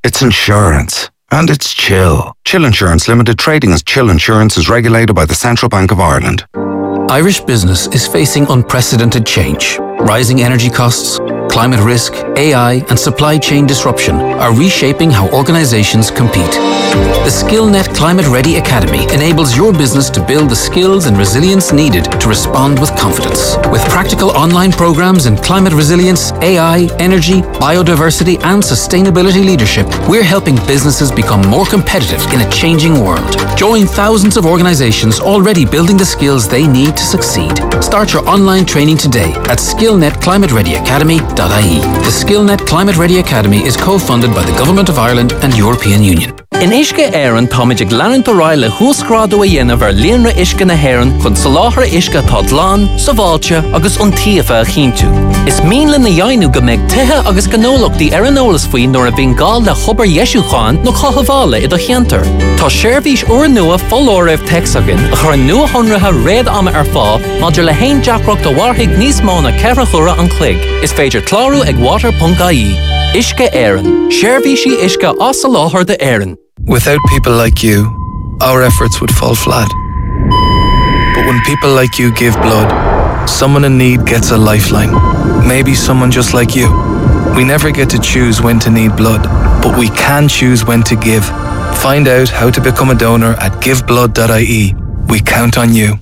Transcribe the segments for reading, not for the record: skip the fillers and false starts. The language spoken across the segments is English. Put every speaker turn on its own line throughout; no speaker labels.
It's insurance. And it's Chill. Chill Insurance Limited, trading as Chill Insurance, is regulated by the Central Bank of Ireland.
Irish business is facing unprecedented change. Rising energy costs, climate risk, AI, and supply chain disruption are reshaping how organizations compete. The SkillNet Climate Ready Academy enables your business to build the skills and resilience needed to respond with confidence. With practical online programs in climate resilience, AI, energy, biodiversity, and sustainability leadership, we're helping businesses become more competitive in a changing world. Join thousands of organizations already building the skills they need to succeed. Start your online training today at skillnetclimatereadyacademy.ie. The SkillNet Climate Ready Academy is co-funded by the Government of Ireland and European Union.
In Uisce Éireann táidig leanúint O'Reilly thuascráidú a dhéanamh ar líonra uisce na hÉireann chun soláthar uisce tá dlán, sa bháilte agus iontaofa a chinntiú. Is míle na dhéanú go mbeidh tithe agus gnólachtaí ar an eolas faoin nuair a bhíonn gál le chobar Ieisúcháin nó chothabhála i do cheantar. Tá seirbhís uair nua follóireamh texagan a chur nua honratha réad ama ar fá maidir le haon deacracht a bharthaigh níos mó na ceithre chura an chloig. Is féidir clárú ag water.ie. Uisce Éireann. Seirbhísí uisce as sa láthair de Éireann.
Without people like you, our efforts would fall flat. But when people like you give blood, someone in need gets a lifeline. Maybe someone just like you. We never get to choose when to need blood, but we can choose when to give. Find out how to become a donor at giveblood.ie. We count on you.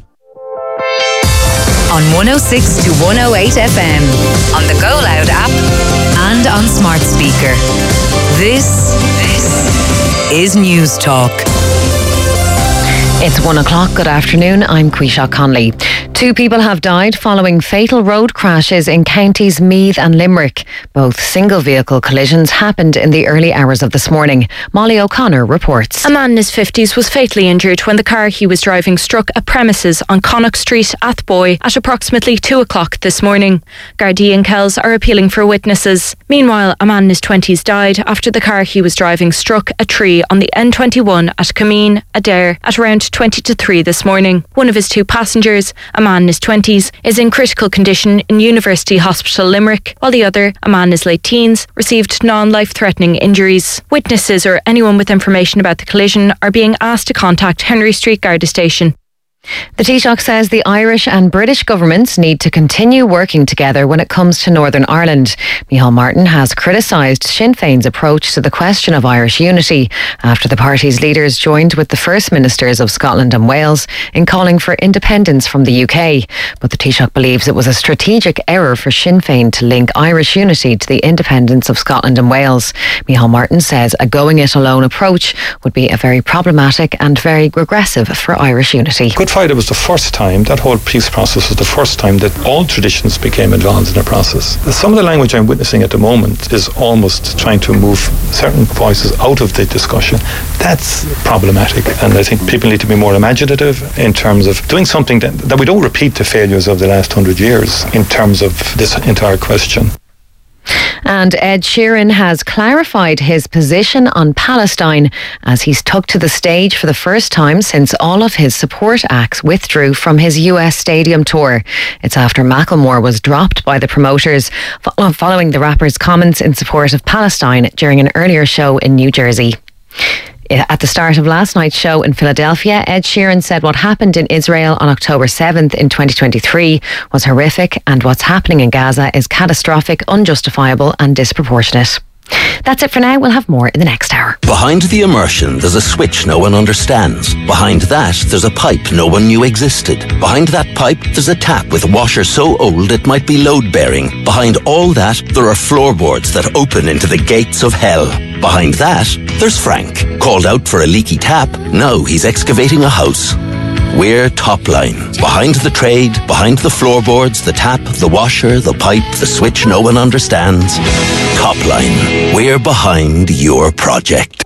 On 106 to 108 FM, on the Go Loud app, and on smart speaker. This is News Talk.
It's 1 o'clock. Good afternoon. I'm Quisha Conley. 2 people have died following fatal road crashes in counties Meath and Limerick. Both single vehicle collisions happened in the early hours of this morning. Molly O'Connor reports.
A man in his 50s was fatally injured when the car he was driving struck a premises on Connacht Street, Athboy, at approximately 2 o'clock this morning. Gardaí and Kells are appealing for witnesses. Meanwhile, a man in his 20s died after the car he was driving struck a tree on the N21 at Cameen, Adair, at around 20 to 3 this morning. One of his 2 passengers, a man in his 20s, is in critical condition in University Hospital Limerick, while the other, a man in his late teens, received non-life-threatening injuries. Witnesses or anyone with information about the collision are being asked to contact Henry Street Garda Station.
The Taoiseach says the Irish and British governments need to continue working together when it comes to Northern Ireland. Micheál Martin has criticised Sinn Féin's approach to the question of Irish unity after the party's leaders joined with the First Ministers of Scotland and Wales in calling for independence from the UK. But the Taoiseach believes it was a strategic error for Sinn Féin to link Irish unity to the independence of Scotland and Wales. Micheál Martin says a going-it-alone approach would be a very problematic and very regressive for Irish unity.
Good Friday was the first time, that whole peace process was the first time that all traditions became involved in a process. Some of the language I'm witnessing at the moment is almost trying to move certain voices out of the discussion. That's problematic, and I think people need to be more imaginative in terms of doing something that we don't repeat the failures of the last 100 years in terms of this entire question.
And Ed Sheeran has clarified his position on Palestine as he's took to the stage for the first time since all of his support acts withdrew from his US stadium tour. It's after Macklemore was dropped by the promoters following the rapper's comments in support of Palestine during an earlier show in New Jersey. At the start of last night's show in Philadelphia, Ed Sheeran said what happened in Israel on October 7th in 2023 was horrific, and what's happening in Gaza is catastrophic, unjustifiable and disproportionate. That's it for now. We'll have more in the next hour.
Behind the immersion, there's a switch no one understands. Behind that, there's a pipe no one knew existed. Behind that pipe, there's a tap with a washer so old it might be load-bearing. Behind all that, there are floorboards that open into the gates of hell. Behind that, there's Frank. Called out for a leaky tap, now he's excavating a house. We're Topline. Behind the trade, behind the floorboards, the tap, the washer, the pipe, the switch no one understands. Topline. We're behind your project.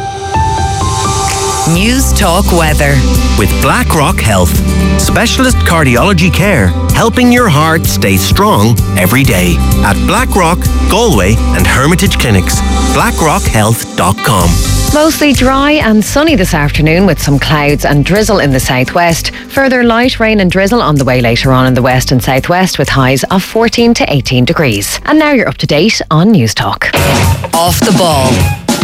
News Talk Weather.
With BlackRock Health. Specialist cardiology care, helping your heart stay strong every day. At BlackRock, Galway and Hermitage Clinics. BlackRockHealth.com.
Mostly dry and sunny this afternoon with some clouds and drizzle in the southwest. Further light rain and drizzle on the way later on in the west and southwest with highs of 14 to 18 degrees. And now you're up to date on News Talk.
Off the ball.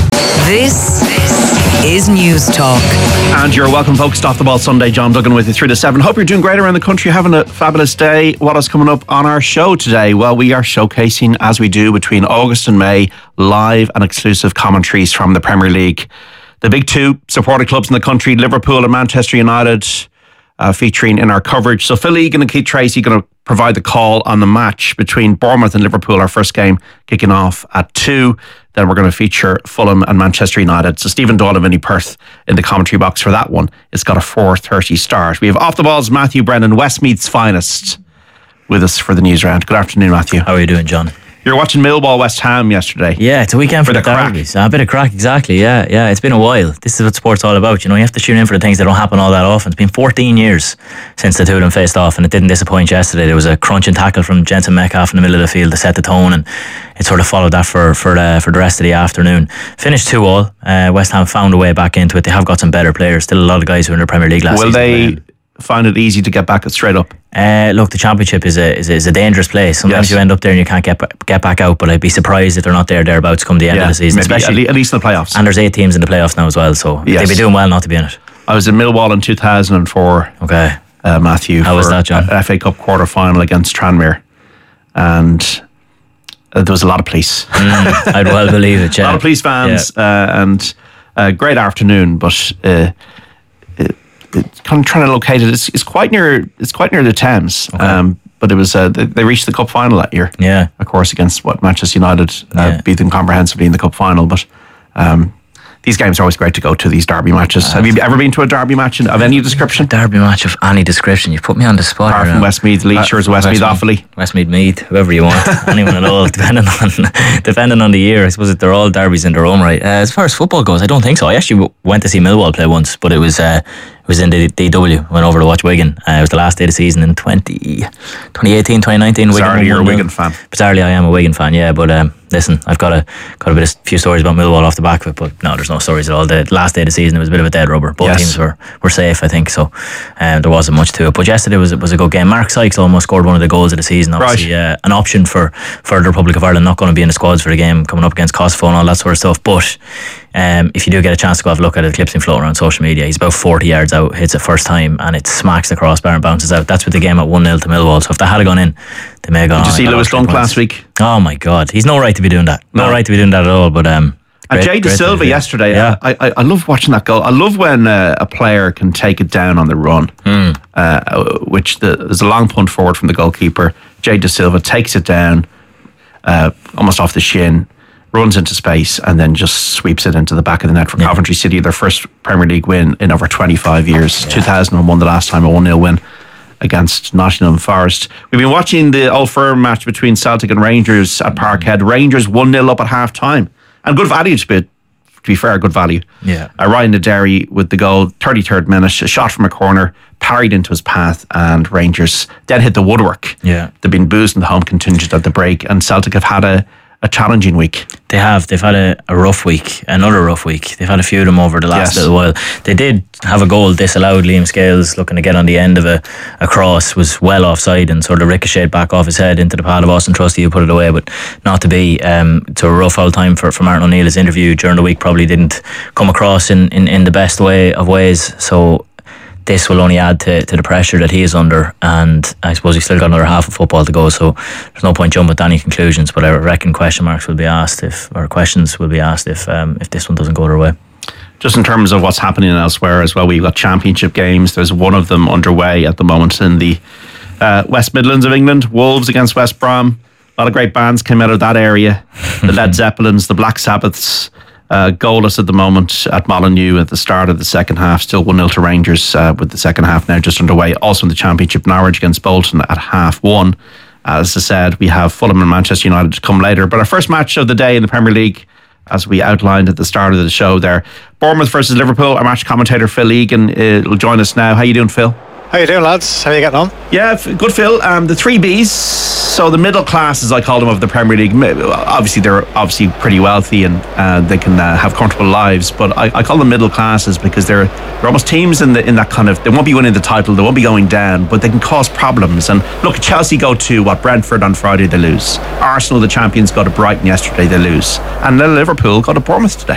This is News Talk.
And you're welcome, folks, to Off the Ball Sunday. John Duggan with you through to 7. Hope you're doing great around the country, having a fabulous day. What is coming up on our show today? Well, we are showcasing, as we do between August and May, live and exclusive commentaries from the Premier League. The big two supported clubs in the country, Liverpool and Manchester United, featuring in our coverage. So Phil Egan and Keith Tracy are going to provide the call on the match between Bournemouth and Liverpool, our first game kicking off at 2. Then we're going to feature Fulham and Manchester United. So Stephen Doyle and Vinnie Perth in the commentary box for that one. It's got a 4:30 start. We have Off the Ball's Matthew Brennan, Westmeath's finest, with us for the news round. Good afternoon, Matthew.
How are you doing, John?
You were watching Millwall West Ham yesterday.
Yeah, it's a weekend for the derbies. A bit of crack, exactly. Yeah. It's been a while. This is what sport's all about. You know, you have to tune in for the things that don't happen all that often. It's been 14 years since the two of them faced off, and it didn't disappoint yesterday. There was a crunching tackle from Jensen Metcalf in the middle of the field to set the tone, and it sort of followed that for the rest of the afternoon. Finished 2-2. West Ham found a way back into it. They have got some better players. Still a lot of guys who are in the Premier League last season.
Will they find it easy to get back straight up?
Look, the Championship is a dangerous place. Sometimes you end up there and you can't get back out, but I'd be surprised if they're not thereabouts come the end of the season,
especially at least in the playoffs.
And there's 8 teams in the playoffs now as well, so they'd be doing well not to be in it.
I was in Millwall in 2004.
Okay.
Matthew.
How was that, John?
FA Cup quarter final against Tranmere, and there was a lot of police.
I'd well believe it. Yeah.
A lot of police vans, and a great afternoon, but kind of trying to locate it. It's quite near the Thames. Okay. But it was they reached the cup final that year.
Yeah,
of course, against Manchester United, beat them comprehensively in the cup final. But these games are always great to go to, these derby matches. Have you ever been to a derby match of any description?
Derby match of any description? You've put me on the spot.
Apart from Westmeath, Leitchers, Westmeath, Offaly.
Westmeath, Meath, whoever you want, anyone at all, depending on the year. I suppose they're all derbies in their own right. As far as football goes, I don't think so. I actually went to see Millwall play once, but it was in the DW. Went over to watch Wigan. It was the last day of the season in 2018, 2019.
Bizarrely, you're a Wigan fan.
Bizarrely, I am a Wigan fan, yeah. But listen, I've got a few stories about Millwall off the back of it, but no, there's no stories at all. The last day of the season, it was a bit of a dead rubber. Both teams were safe, I think, so there wasn't much to it. But yesterday was a good game. Mark Sykes almost scored one of the goals of the season. Obviously, an option for the Republic of Ireland, not going to be in the squads for the game coming up against Kosovo and all that sort of stuff. But if you do get a chance to go have a look at it, the clip's been floating around social media. He's about 40 yards out, hits it first time, and it smacks the crossbar and bounces out. That's with the game at 1-0 to Millwall. So if they had gone in, they may have gone on.
Did you see Lewis Dunk last week?
Oh my God, he's no right to be doing that. No right to be doing that at all. But
Jay De Silva yesterday. Yeah. I love watching that goal. I love when a player can take it down on the run. Which there's a long punt forward from the goalkeeper. Jay De Silva takes it down, almost off the shin, runs into space, and then just sweeps it into the back of the net for Coventry City, their first Premier League win in over 25 years. 2001, the last time, a 1-0 win against Nottingham Forest. We've been watching the Old Firm match between Celtic and Rangers at Parkhead. Rangers 1-0 up at half time, and good value to be fair, good value.
Yeah.
Ryan Derry with the goal, 33rd minute, a shot from a corner, parried into his path, and Rangers then hit the woodwork.
Yeah.
They've been boozed in the home contingent at the break, and Celtic have had a challenging week.
They have. They've had a rough week, another rough week. They've had a few of them over the last little while. They did have a goal disallowed. Liam Scales looking to get on the end of a cross, was well offside and sort of ricocheted back off his head into the pad of Austin Trusty, who put it away, but not to be. It's a rough old time for Martin O'Neill. His interview during the week probably didn't come across in the best way of ways, so this will only add to the pressure that he is under, and I suppose he's still got another half of football to go, so there's no point jumping to any conclusions, but I reckon questions will be asked if this one doesn't go their way.
Just in terms of what's happening elsewhere as well, we've got championship games. There's one of them underway at the moment in the West Midlands of England. Wolves against West Brom. A lot of great bands came out of that area. The Led Zeppelins, the Black Sabbaths, goalless at the moment at Molineux at the start of the second half. Still 1-0 to Rangers with the second half now just underway. Also in the championship, Norwich against Bolton at 1:30. As I said, we have Fulham and Manchester United to come later. But our first match of the day in the Premier League, as we outlined at the start of the show there, Bournemouth versus Liverpool. Our match commentator Phil Egan will join us now. How you doing, Phil?
How you doing, lads? How are you getting on?
Yeah, good, Phil. The three Bs, so the middle class, as I call them, of the Premier League. Obviously, they're pretty wealthy and they can have comfortable lives. But I call them middle classes because they're almost teams in that kind of. They won't be winning the title, they won't be going down, but they can cause problems. And look, Chelsea go to Brentford on Friday, they lose. Arsenal, the champions, go to Brighton yesterday, they lose. And Liverpool go to Bournemouth today.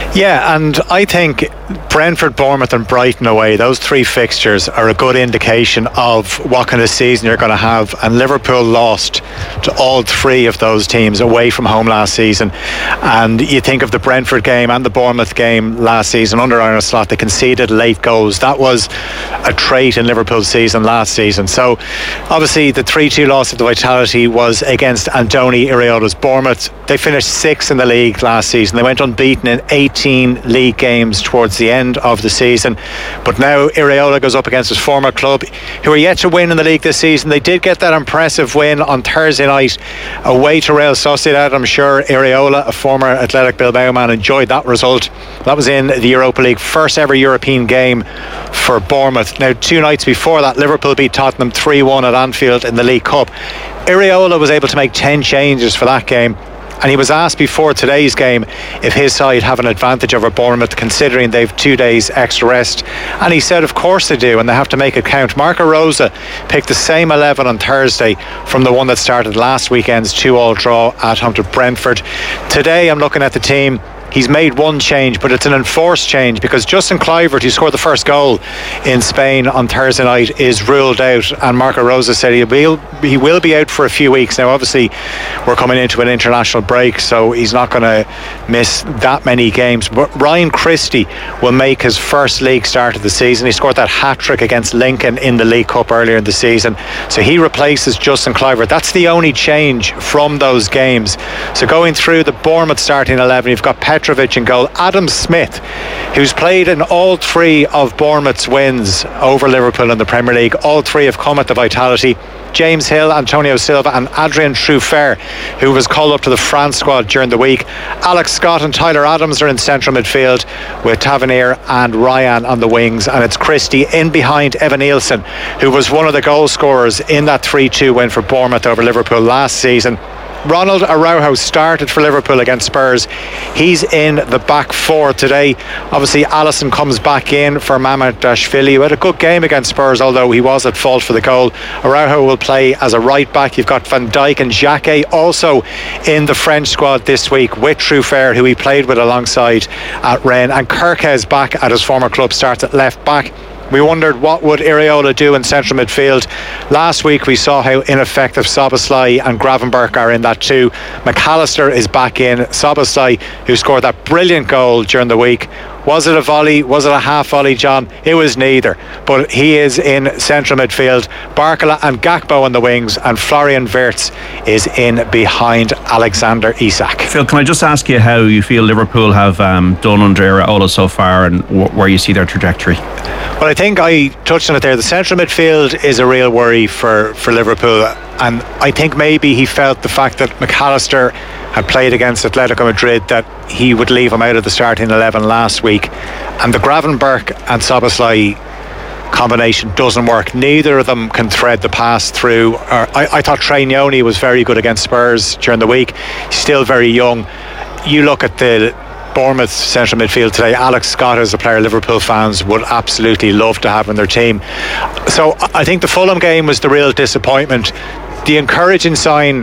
Yeah, and I think Brentford, Bournemouth and Brighton away, those three fixtures are a good indication of what kind of season you're going to have, and Liverpool lost to all three of those teams away from home last season. And you think of the Brentford game and the Bournemouth game last season under Arne Slot, they conceded late goals. That was a trait in Liverpool's season last season. So obviously the 3-2 loss of the Vitality was against Andoni Iraola's Bournemouth. They finished 6th in the league last season. They went unbeaten in 18 league games towards the end of the season, but now Iraola goes up against his former club, who are yet to win in the league this season. They did get that impressive win on Thursday night away to Real Sociedad. I'm sure Iraola, a former Athletic Bilbao man, enjoyed that result. That was in the Europa League, first ever European game for Bournemouth. Now 2 nights before that, Liverpool beat Tottenham 3-1 at Anfield in the League Cup. Iraola was able to make 10 changes for that game, and he was asked before today's game if his side have an advantage over Bournemouth, considering they've 2 days extra rest, and he said of course they do, and they have to make it count. Marco Rosa picked the same 11 on Thursday from the one that started last weekend's 2-2 draw at home to Brentford. Today I'm looking at the team. He's made one change, but it's an enforced change, because Justin Kluivert, who scored the first goal in Spain on Thursday night, is ruled out, and Marco Rosa said he will be out for a few weeks. Now obviously we're coming into an international break, so he's not going to miss that many games, but Ryan Christie will make his first league start of the season. He scored that hat-trick against Lincoln in the League Cup earlier in the season, so he replaces Justin Kluivert. That's the only change from those games. So going through the Bournemouth starting 11, you've got Petrovic in goal, Adam Smith, who's played in all 3 of Bournemouth's wins over Liverpool in the Premier League. All 3 have come at the Vitality. James Hill, Antonio Silva and Adrien Truffert, who was called up to the France squad during the week. Alex Scott and Tyler Adams are in central midfield, with Tavernier and Ryan on the wings, and it's Christie in behind Evan Nielsen, who was one of the goal scorers in that 3-2 win for Bournemouth over Liverpool last season. Ronald Araujo started for Liverpool against Spurs. He's in the back 4 today. Obviously Alisson comes back in for Mamardashvili, who had a good game against Spurs, although he was at fault for the goal. Araujo will play as a right back. You've got Van Dijk and Xhaka also in the French squad this week, with Truffert, who he played with alongside at Rennes, and Kerkez back at his former club starts at left back. We wondered what would Iraola do in central midfield. Last week we saw how ineffective Szoboszlai and Gravenberch are in that too. McAllister is back in. Szoboszlai, who scored that brilliant goal during the week. Was it a volley? Was it a half volley, John? It was neither. But he is in central midfield. Barcola and Gakpo on the wings, and Florian Wirtz is in behind Alexander Isak.
Phil, can I just ask you how you feel Liverpool have done under Iraola so far, and where you see their trajectory?
Well, I think I touched on it there. The central midfield is a real worry for Liverpool, and I think maybe he felt the fact that McAllister had played against Atletico Madrid, that he would leave him out of the starting 11 last week, and the Gravenberch and Szoboszlai combination doesn't work. Neither of them can thread the pass through. I thought Trey Nyoni was very good against Spurs during the week. He's still very young. You look at the Bournemouth central midfield today, Alex Scott is a player Liverpool fans would absolutely love to have in their team. So I think the Fulham game was the real disappointment. The encouraging sign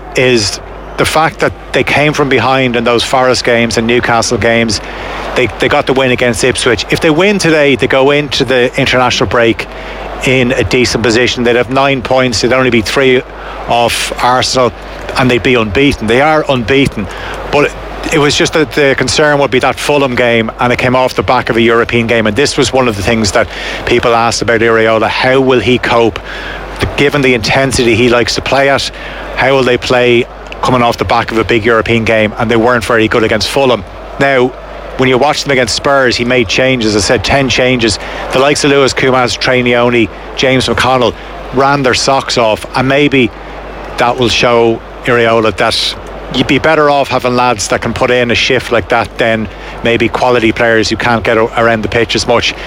is the fact that they came from behind in those Forest games and Newcastle games. They got the win against Ipswich. If they win today, they go into the international break in a decent position. They'd have 9 points. They'd only be 3 off Arsenal, and they'd be unbeaten. They are unbeaten, but it was just that the concern would be that Fulham game, and it came off the back of a European game, and this was one of the things that people asked about Iraola. How will he cope, given the intensity he likes to play at? How will they play coming off the back of a big European game? And they weren't very good against Fulham. Now, when you watch them against Spurs, he made changes. I said 10 changes. The likes of Lewis Kumas, Trey Nyoni, James McConnell ran their socks off, and maybe that will show Iraola that you'd be better off having lads that can put in a shift like that than maybe quality players who can't get around the pitch as much.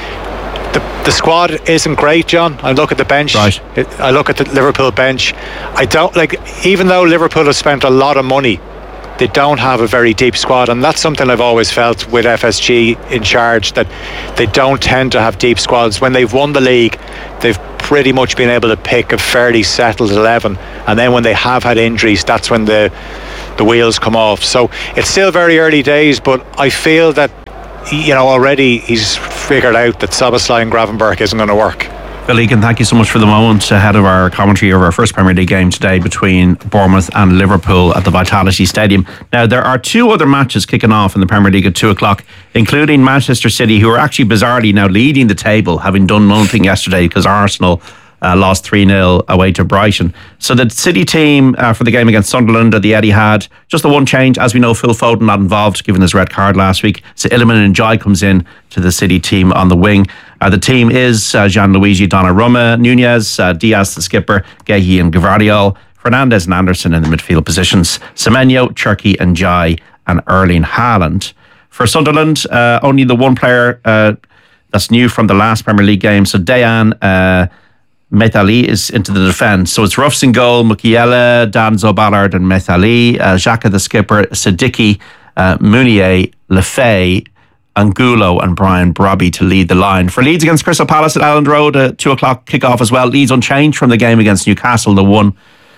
The squad isn't great, John. I look at the bench. Right. I look at the Liverpool bench. I don't like, even though Liverpool have spent a lot of money, they don't have a very deep squad, and that's something I've always felt with FSG in charge, that they don't tend to have deep squads. When they've won the league, they've pretty much been able to pick a fairly settled 11, and then when they have had injuries, that's when the wheels come off. So it's still very early days, but I feel that already he's figured out that Szoboszlai and Gravenberch isn't going to work.
Bill Egan, thank you so much for the moment ahead of our commentary of our first Premier League game today between Bournemouth and Liverpool at the Vitality Stadium. Now, there are two other matches kicking off in the Premier League at 2 o'clock, including Manchester City, who are actually bizarrely now leading the table, having done nothing yesterday because Arsenal lost 3-0 away to Brighton. So the City team for the game against Sunderland at the Etihad, just the one change. As we know, Phil Foden not involved given his red card last week. So Iliman Ndiaye comes in to the City team on the wing. The team is Gianluigi Donnarumma, Nunez, Diaz the skipper, Guehi and Gvardiol, Fernandes and Anderson in the midfield positions, Semenyo, Cherki and Ndiaye and Erling Haaland. For Sunderland, only the one player that's new from the last Premier League game. So Dejan Methali is into the defence. So it's Ruffs in goal, Mukiele, Danzo Ballard and Methali, Xhaka the skipper, Siddiqui, Mounier, Lefay, Angulo and Brian Brobby to lead the line. For Leeds against Crystal Palace at Elland Road, a 2 o'clock kickoff as well. Leeds unchanged from the game against Newcastle, the one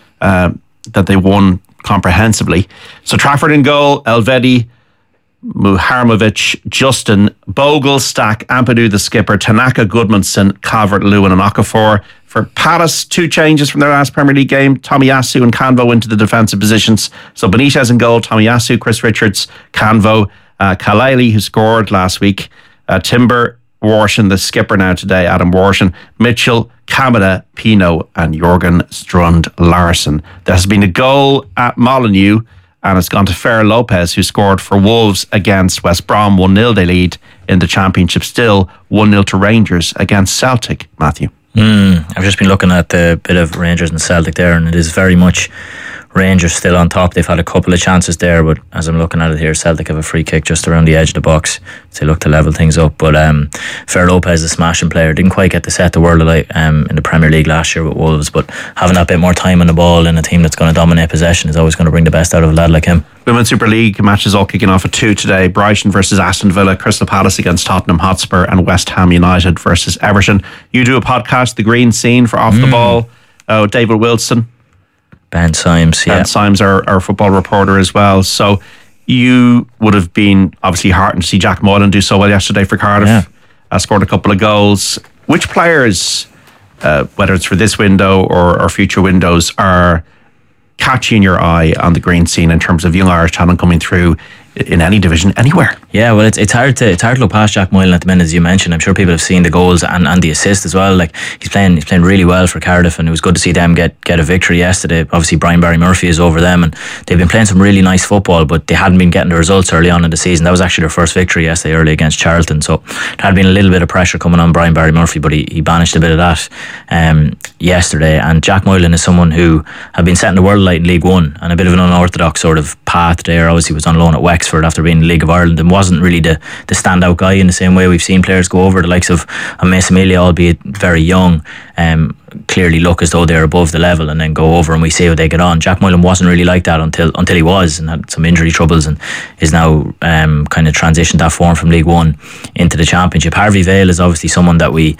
that they won comprehensively. So Trafford in goal, Elvedi, Muharmovic, Justin, Bogle, Stack, Ampadu the skipper, Tanaka, Goodmanson, Calvert-Lewin and Okafor. For Palace, two changes from their last Premier League game. Tomiyasu and Canvo into the defensive positions. So Benitez in goal, Tomiyasu, Chris Richards, Canvo, Kalili, who scored last week, Timber, Warshin, the skipper now today, Adam Warshin, Mitchell, Kamada, Pino and Jorgen Strand Larsen. There has been a goal at Molineux and it's gone to Fer Lopez, who scored for Wolves against West Brom. 1-0 they lead in the Championship. Still 1-0 to Rangers against Celtic, Matthew.
I've just been looking at the bit of Rangers and Celtic there, and it is very much Rangers still on top. They've had a couple of chances there, but as I'm looking at it here, Celtic have a free kick just around the edge of the box. They look to level things up. But Fer Lopez, a smashing player, didn't quite get to set the world alight in the Premier League last year with Wolves, but having that bit more time on the ball in a team that's going to dominate possession is always going to bring the best out of a lad like him.
Women's Super League matches all kicking off at 2 today. Brighton versus Aston Villa, Crystal Palace against Tottenham Hotspur and West Ham United versus Everton. You do a podcast, The Green Scene, for Off the Ball. David Wilson,
Ben Symes,
Ben Symes, our football reporter as well. So you would have been obviously heartened to see Jack Moylan do so well yesterday for Cardiff. Scored a couple of goals. Which players, whether it's for this window or future windows, are catching your eye on the Green Scene in terms of young Irish talent coming through in any division anywhere?
Yeah, well, it's hard to look past Jack Moylan at the minute, as you mentioned. I'm sure people have seen the goals and the assist as well. Like he's playing really well for Cardiff, and it was good to see them get a victory yesterday. Obviously, Brian Barry Murphy is over them, and they've been playing some really nice football, but they hadn't been getting the results early on in the season. That was actually their first victory yesterday, early against Charlton. So there had been a little bit of pressure coming on Brian Barry Murphy, but he banished a bit of that yesterday. And Jack Moylan is someone who had been setting the world alight in League One, and a bit of an unorthodox sort of path there. Obviously, was on loan at Wexford after being in the League of Ireland, and wasn't really the standout guy in the same way we've seen players go over, the likes of Mace Amelia, albeit very young, clearly look as though they're above the level and then go over and we see how they get on. Jack Moylan wasn't really like that until he was, and had some injury troubles, and is now kind of transitioned that form from League One into the Championship. Harvey Vale is obviously someone that we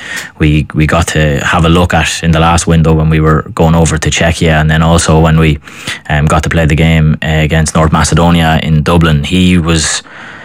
got to have a look at in the last window when we were going over to Czechia, and then also when we got to play the game against North Macedonia in Dublin. He was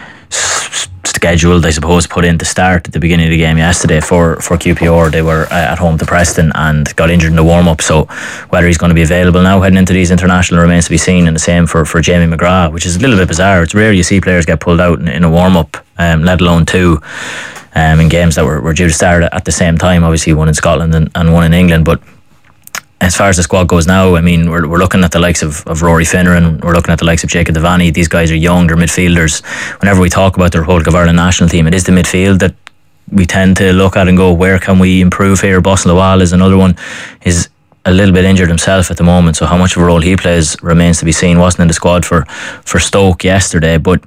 scheduled, I suppose, put in to start at the beginning of the game yesterday for QPR. They were at home to Preston and got injured in the warm-up, so whether he's going to be available now heading into these international remains to be seen, and the same for Jamie McGrath, which is a little bit bizarre. It's rare you see players get pulled out in a warm-up, let alone two in games that were due to start at the same time, obviously one in Scotland and one in England. But as far as the squad goes now, I mean, we're looking at the likes of Rory Finneran, we're looking at the likes of Jacob Devaney. These guys are young, they're midfielders. Whenever we talk about the Republic of Ireland national team, it is the midfield that we tend to look at and go, where can we improve here? Boss Lawal is another one, is a little bit injured himself at the moment, so how much of a role he plays remains to be seen. Wasn't in the squad for Stoke yesterday, but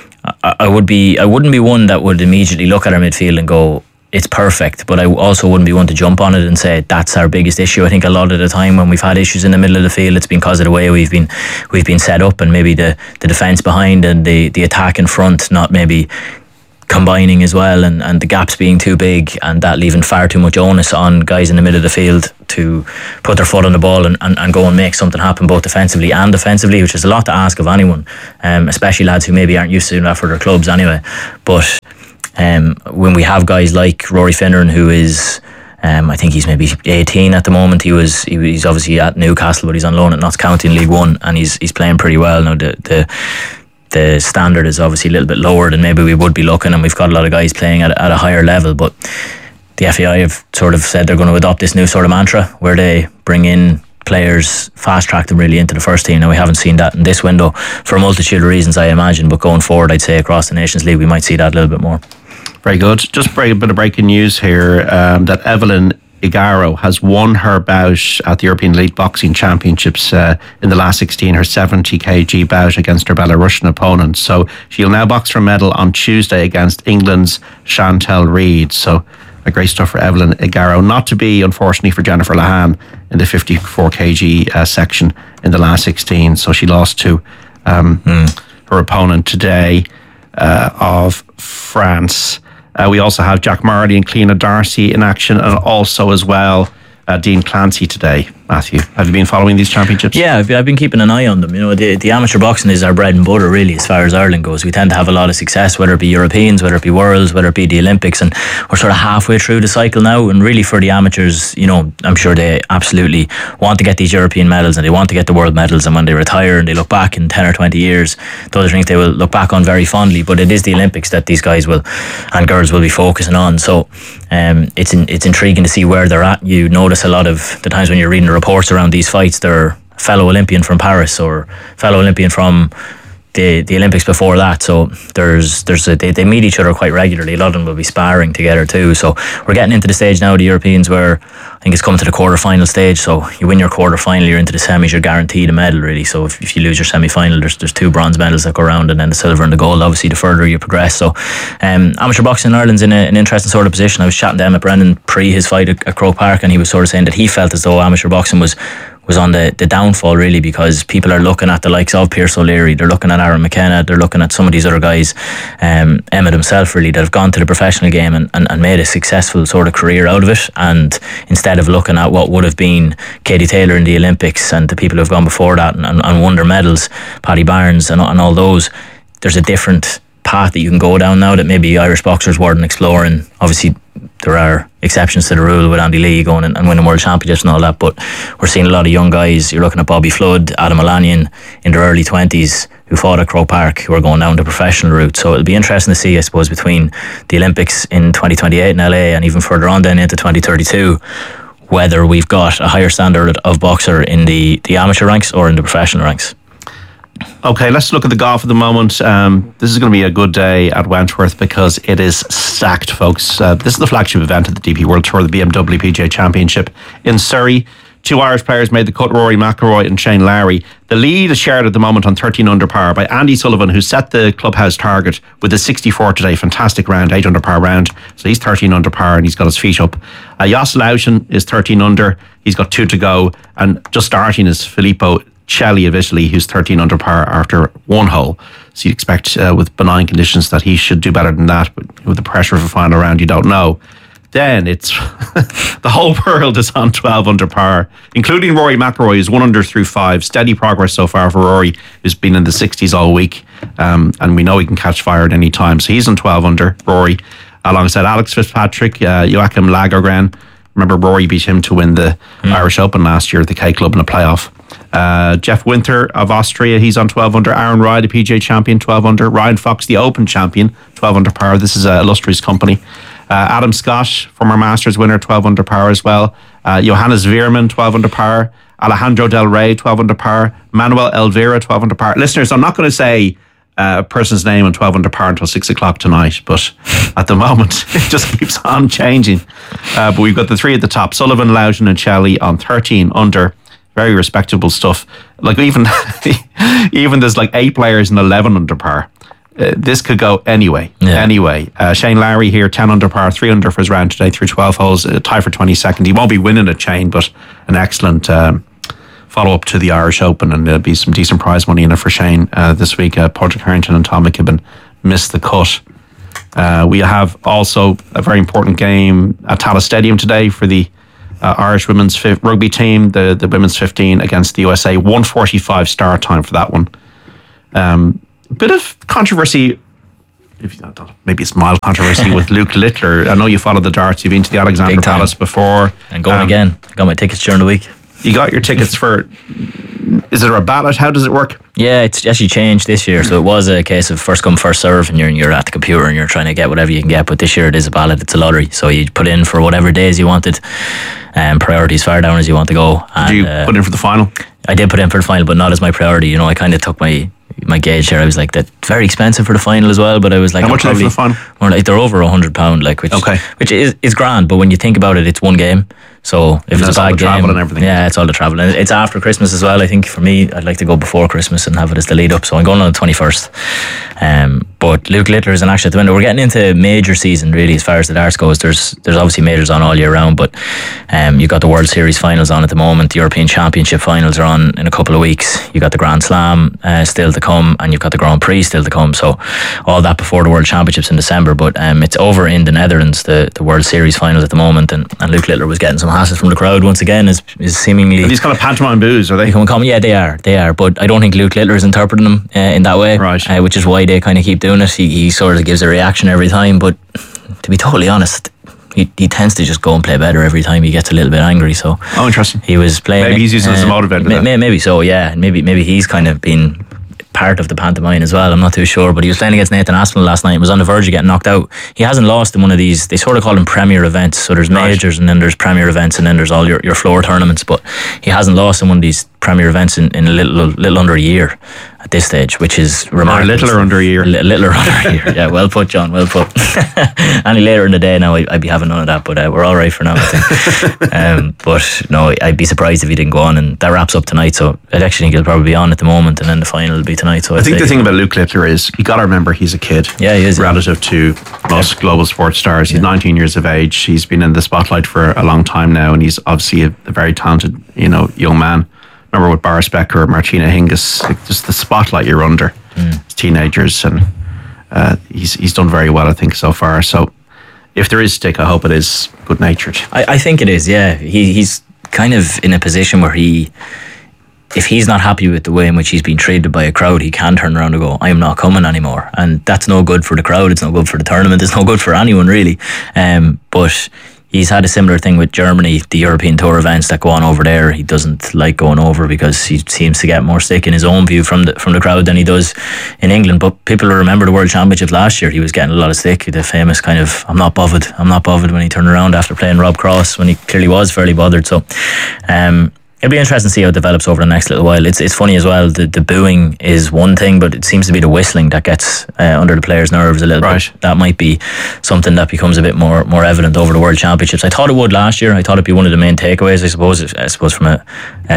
I wouldn't be one that would immediately look at our midfield and go, it's perfect, but I also wouldn't be one to jump on it and say that's our biggest issue. I think a lot of the time when we've had issues in the middle of the field, it's been because of the way we've been set up, and maybe the defence behind and the attack in front not maybe combining as well, and the gaps being too big, and that leaving far too much onus on guys in the middle of the field to put their foot on the ball and go and make something happen both defensively and offensively, which is a lot to ask of anyone, especially lads who maybe aren't used to doing that for their clubs anyway. But when we have guys like Rory Finneran, who is, I think he's maybe 18 at the moment. He's obviously at Newcastle, but he's on loan at Notts County in League One, and he's playing pretty well now. The standard is obviously a little bit lower than maybe we would be looking, and we've got a lot of guys playing at a higher level, but the FAI have sort of said they're going to adopt this new sort of mantra where they bring in players, fast track them really into the first team. Now, we haven't seen that in this window for a multitude of reasons, I imagine, but going forward, I'd say across the Nations League we might see that a little bit more.
Very good. Just a bit of breaking news here, that Evelyn Igaro has won her bout at the European Elite Boxing Championships in the last 16, her 70 kg bout against her Belarusian opponent. So she'll now box for a medal on Tuesday against England's Chantel Reid. So a great stuff for Evelyn Igaro. Not to be, unfortunately, for Jennifer Lahan in the 54 kg section in the last 16. So she lost to her opponent today of France. We also have Jack Marley and Cleena Darcy in action, and also as well Dean Clancy today. Matthew, have you been following these championships?
Yeah, I've been keeping an eye on them. You know, the amateur boxing is our bread and butter, really, as far as Ireland goes. We tend to have a lot of success, whether it be Europeans, whether it be Worlds, whether it be the Olympics, and we're sort of halfway through the cycle now. And really, for the amateurs, you know, I'm sure they absolutely want to get these European medals and they want to get the world medals. And when they retire and they look back in 10 or 20 years, those are things they will look back on very fondly. But it is the Olympics that these guys will and girls will be focusing on. So it's intriguing to see where they're at. You notice a lot of the times when you're reading the reports around these fights, they're a fellow Olympian from Paris or fellow Olympian from the Olympics before that. So they meet each other quite regularly. A lot of them will be sparring together too. So we're getting into the stage now, the Europeans, where I think it's come to the quarter-final stage. So you win your quarter-final, you're into the semis, you're guaranteed a medal, really. So if you lose your semi-final, there's 2 bronze medals that go around, and then the silver and the gold, obviously, the further you progress. So amateur boxing in Ireland's in an interesting sort of position. I was chatting to Emmett Brennan pre his fight at Croke Park, and he was sort of saying that he felt as though amateur boxing was on the downfall, really, because people are looking at the likes of Pierce O'Leary, they're looking at Aaron McKenna, they're looking at some of these other guys, Emmett himself, really, that have gone to the professional game and made a successful sort of career out of it. And instead of looking at what would have been Katie Taylor in the Olympics and the people who have gone before that and won their medals, Paddy Barnes and all those, there's a different path that you can go down now that maybe Irish boxers weren't exploring. Obviously, there are exceptions to the rule with Andy Lee going and winning world championships and all that, but we're seeing a lot of young guys. You're looking at Bobby Flood, Adam O'Lanion in their early 20s who fought at Croke Park, who are going down the professional route. So it'll be interesting to see, I suppose, between the Olympics in 2028 in LA and even further on then into 2032, whether we've got a higher standard of boxer in the amateur ranks or in the professional ranks.
Okay, let's look at the golf at the moment. This is going to be a good day at Wentworth because it is stacked, folks. This is the flagship event of the DP World Tour, the BMW PGA Championship in Surrey. 2 Irish players made the cut, Rory McIlroy and Shane Lowry. The lead is shared at the moment on 13 under par by Andy Sullivan, who set the clubhouse target with a 64 today. Fantastic round, 8 under par round. So he's 13 under par and he's got his feet up. Jos Luiten is 13 under. He's got 2 to go. And just starting is Filippo Celli of Italy, who's 13 under par after 1 hole. So you'd expect with benign conditions that he should do better than that, but with the pressure of a final round, you don't know. Then it's the whole world is on 12 under par, including Rory McIlroy, who's 1 under through 5. Steady progress so far for Rory, who's been in the 60s all week, and we know he can catch fire at any time. So he's on 12 under, Rory, alongside Alex Fitzpatrick, Joachim Lagergren. Remember, Rory beat him to win the Irish Open last year at the K Club in a playoff. Jeff Winter of Austria, he's on 12 under. Aaron Rai, the PGA champion, 12 under. Ryan Fox, the Open champion, 12 under par. This is an illustrious company. Adam Scott, former Masters winner, 12 under par as well. Johannes Veerman, 12 under par. Alejandro Del Rey, 12 under par. Manuel Elvira, 12 under par. Listeners, I'm not going to say a person's name on 12 under par until 6 o'clock tonight, but at the moment it just keeps on changing. But we've got the 3 at the top: Sullivan, Luiten and Celli on 13 under. Very respectable stuff. Like even there's like 8 players in 11 under par. This could go anyway. Yeah. Anyway, Shane Lowry here, 10 under par, 3 under for his round today through 12 holes, tie for 22nd. He won't be winning at Shane, but an excellent follow-up to the Irish Open, and there'll be some decent prize money in it for Shane this week. Padraig Harrington and Tom McKibben missed the cut. We have also a very important game at Tallaght Stadium today for the Irish women's rugby team, the women's 15 against the USA. 1:45 start time for that one. A bit of controversy maybe it's mild controversy with Luke Littler. I know you follow the darts. You've been to the Alexandra Palace before.
And going again. I got my tickets during the week.
You got your tickets for... Is it a ballot? How does it work?
Yeah, it's actually changed this year. So it was a case of first come, first serve, and you're at the computer and you're trying to get whatever you can get. But this year it is a ballot. It's a lottery. So you put in for whatever days you wanted, and priorities far down as you want to go. And,
did you put in for the final?
I did put in for the final, but not as my priority. You know, I kind of took my gauge there. I was like, that's very expensive for the final as well. But I was like,
how much are they for the final?
More like, they're over £100, like, which is grand. But when you think about it, it's one game. So if it's a bad game,
travel and everything.
Yeah, it's all the travel, and it's after Christmas as well. I think for me, I'd like to go before Christmas and have it as the lead up. So I'm going on the 21st. But Luke Littler is an action at the window. We're getting into major season really as far as the darts goes. There's obviously majors on all year round, but you've got the World Series finals on at the moment. The European Championship finals are on in a couple of weeks. You've got the Grand Slam still to come, and you've got the Grand Prix still to come. So all that before the World Championships in December. But it's over in the Netherlands, the World Series finals at the moment, and Luke Littler was getting some hassles from the crowd once again. Is seemingly...
Are these kind of pantomime boos, are they?
Yeah, they are. But I don't think Luke Littler is interpreting them in that way,
right?
Which is why they kind of keep doing it. He sort of gives a reaction every time, but to be totally honest, he tends to just go and play better every time he gets a little bit angry. So
interesting.
He was playing.
Maybe he's using it as a motivator.
Maybe so. Yeah, maybe he's kind of been part of the pantomime as well. I'm not too sure, but he was playing against Nathan Aspinall last night and was on the verge of getting knocked out. He hasn't lost in one of these. They sort of call them premier events. So there's majors, and then there's premier events, and then there's all your floor tournaments. But he hasn't lost in one of these premier events in a little under a year at this stage, which is remarkable.
A little under a year.
Littler under a year. Yeah, well put, John. Well put. Any later in the day now, I'd be having none of that. But we're all right for now, I think. But no, I'd be surprised if he didn't go on. And that wraps up tonight. So I actually think he'll probably be on at the moment, and then the final will be tonight. So
I think the thing about Luke Littler is you got to remember he's a kid.
Yeah, he is.
Relative to most global sports stars, he's 19 years of age. He's been in the spotlight for a long time now, and he's obviously a very talented, young man. Remember with Boris Becker or Martina Hingis, just the spotlight you're under as teenagers, and he's done very well, I think, so far. So if there is stick, I hope it is good natured.
I think it is. Yeah, he's kind of in a position where if he's not happy with the way in which he's been treated by a crowd, he can turn around and go, I'm not coming anymore. And that's no good for the crowd, it's no good for the tournament, it's no good for anyone really. But he's had a similar thing with Germany, the European Tour events that go on over there. He doesn't like going over because he seems to get more stick in his own view from the crowd than he does in England. But people remember the World Championship last year. He was getting a lot of stick. The famous kind of, I'm not bothered when he turned around after playing Rob Cross, when he clearly was fairly bothered. So it'll be interesting to see how it develops over the next little while. It's funny as well, the booing is one thing, but it seems to be the whistling that gets under the players' nerves a little bit. That might be something that becomes a bit more evident over the World Championships. I thought it would last year. I thought it'd be one of the main takeaways, I suppose from a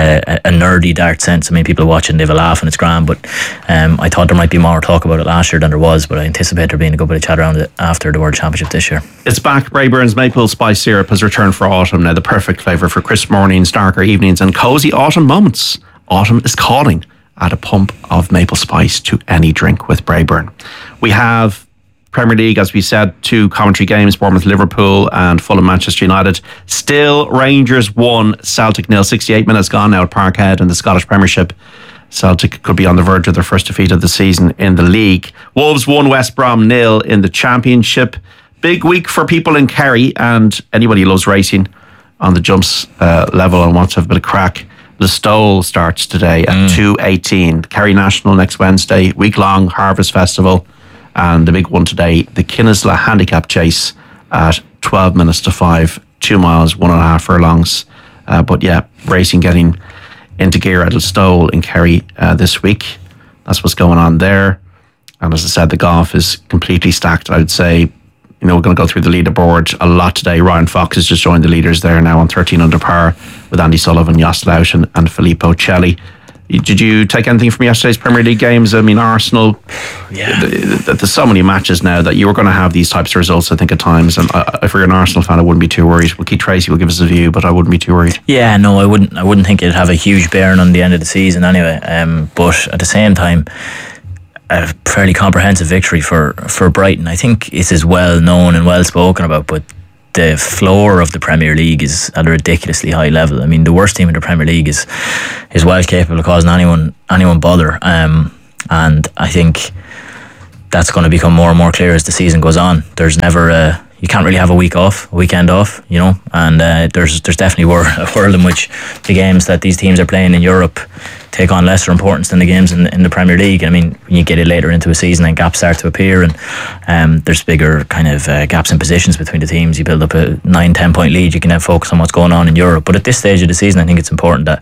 nerdy dart sense. I mean, people watching, they have a laugh and it's grand, but I thought there might be more talk about it last year than there was, but I anticipate there being a good bit of chat around it after the World Championship this year.
It's back. Braeburn's Maple Spice Syrup has returned for autumn now, the perfect flavour for crisp mornings, darker evenings and cosy autumn moments. Autumn is calling. Add a pump of maple spice to any drink with Braeburn. We have Premier League, as we said, 2 commentary games, Bournemouth, Liverpool and Fulham, Manchester United. Still Rangers 1, Celtic 0. 68 minutes gone now at Parkhead in the Scottish Premiership. Celtic could be on the verge of their first defeat of the season in the league. Wolves 1, West Brom 0 in the Championship. Big week for people in Kerry and anybody who loves racing on the jumps level and wants to have a bit of crack. Listowel starts today at 2:18. Kerry National next Wednesday, week-long Harvest Festival. And the big one today, the Kinnesla Handicap Chase at 12 minutes to 5, 2 miles, 1.5 furlongs. But yeah, racing getting into gear at Listowel in Kerry this week. That's what's going on there. And as I said, the golf is completely stacked, I would say. We're going to go through the leaderboard a lot today. Ryan Fox has just joined the leaders there now on 13 under par with Andy Sullivan, Jos Luiten and Filippo Celli. Did you take anything from yesterday's Premier League games? I mean, Arsenal, there's so many matches now that you were going to have these types of results, I think, at times. And if you're an Arsenal fan, I wouldn't be too worried. Well, Keith Tracy will give us a view, but I wouldn't be too worried.
Yeah, no, I wouldn't think it'd have a huge bearing on the end of the season anyway. But at the same time, a fairly comprehensive victory for Brighton. I think it is well known and well spoken about, but the floor of the Premier League is at a ridiculously high level. I mean, the worst team in the Premier League is well capable of causing anyone bother. And I think that's going to become more and more clear as the season goes on. There's never you can't really have a weekend off, you know, and there's definitely a world in which the games that these teams are playing in Europe take on lesser importance than the games in the Premier League. I mean, when you get it later into a season and gaps start to appear, and there's bigger kind of gaps in positions between the teams, you build up a 9-10 point lead, you can then focus on what's going on in Europe. But at this stage of the season, I think it's important that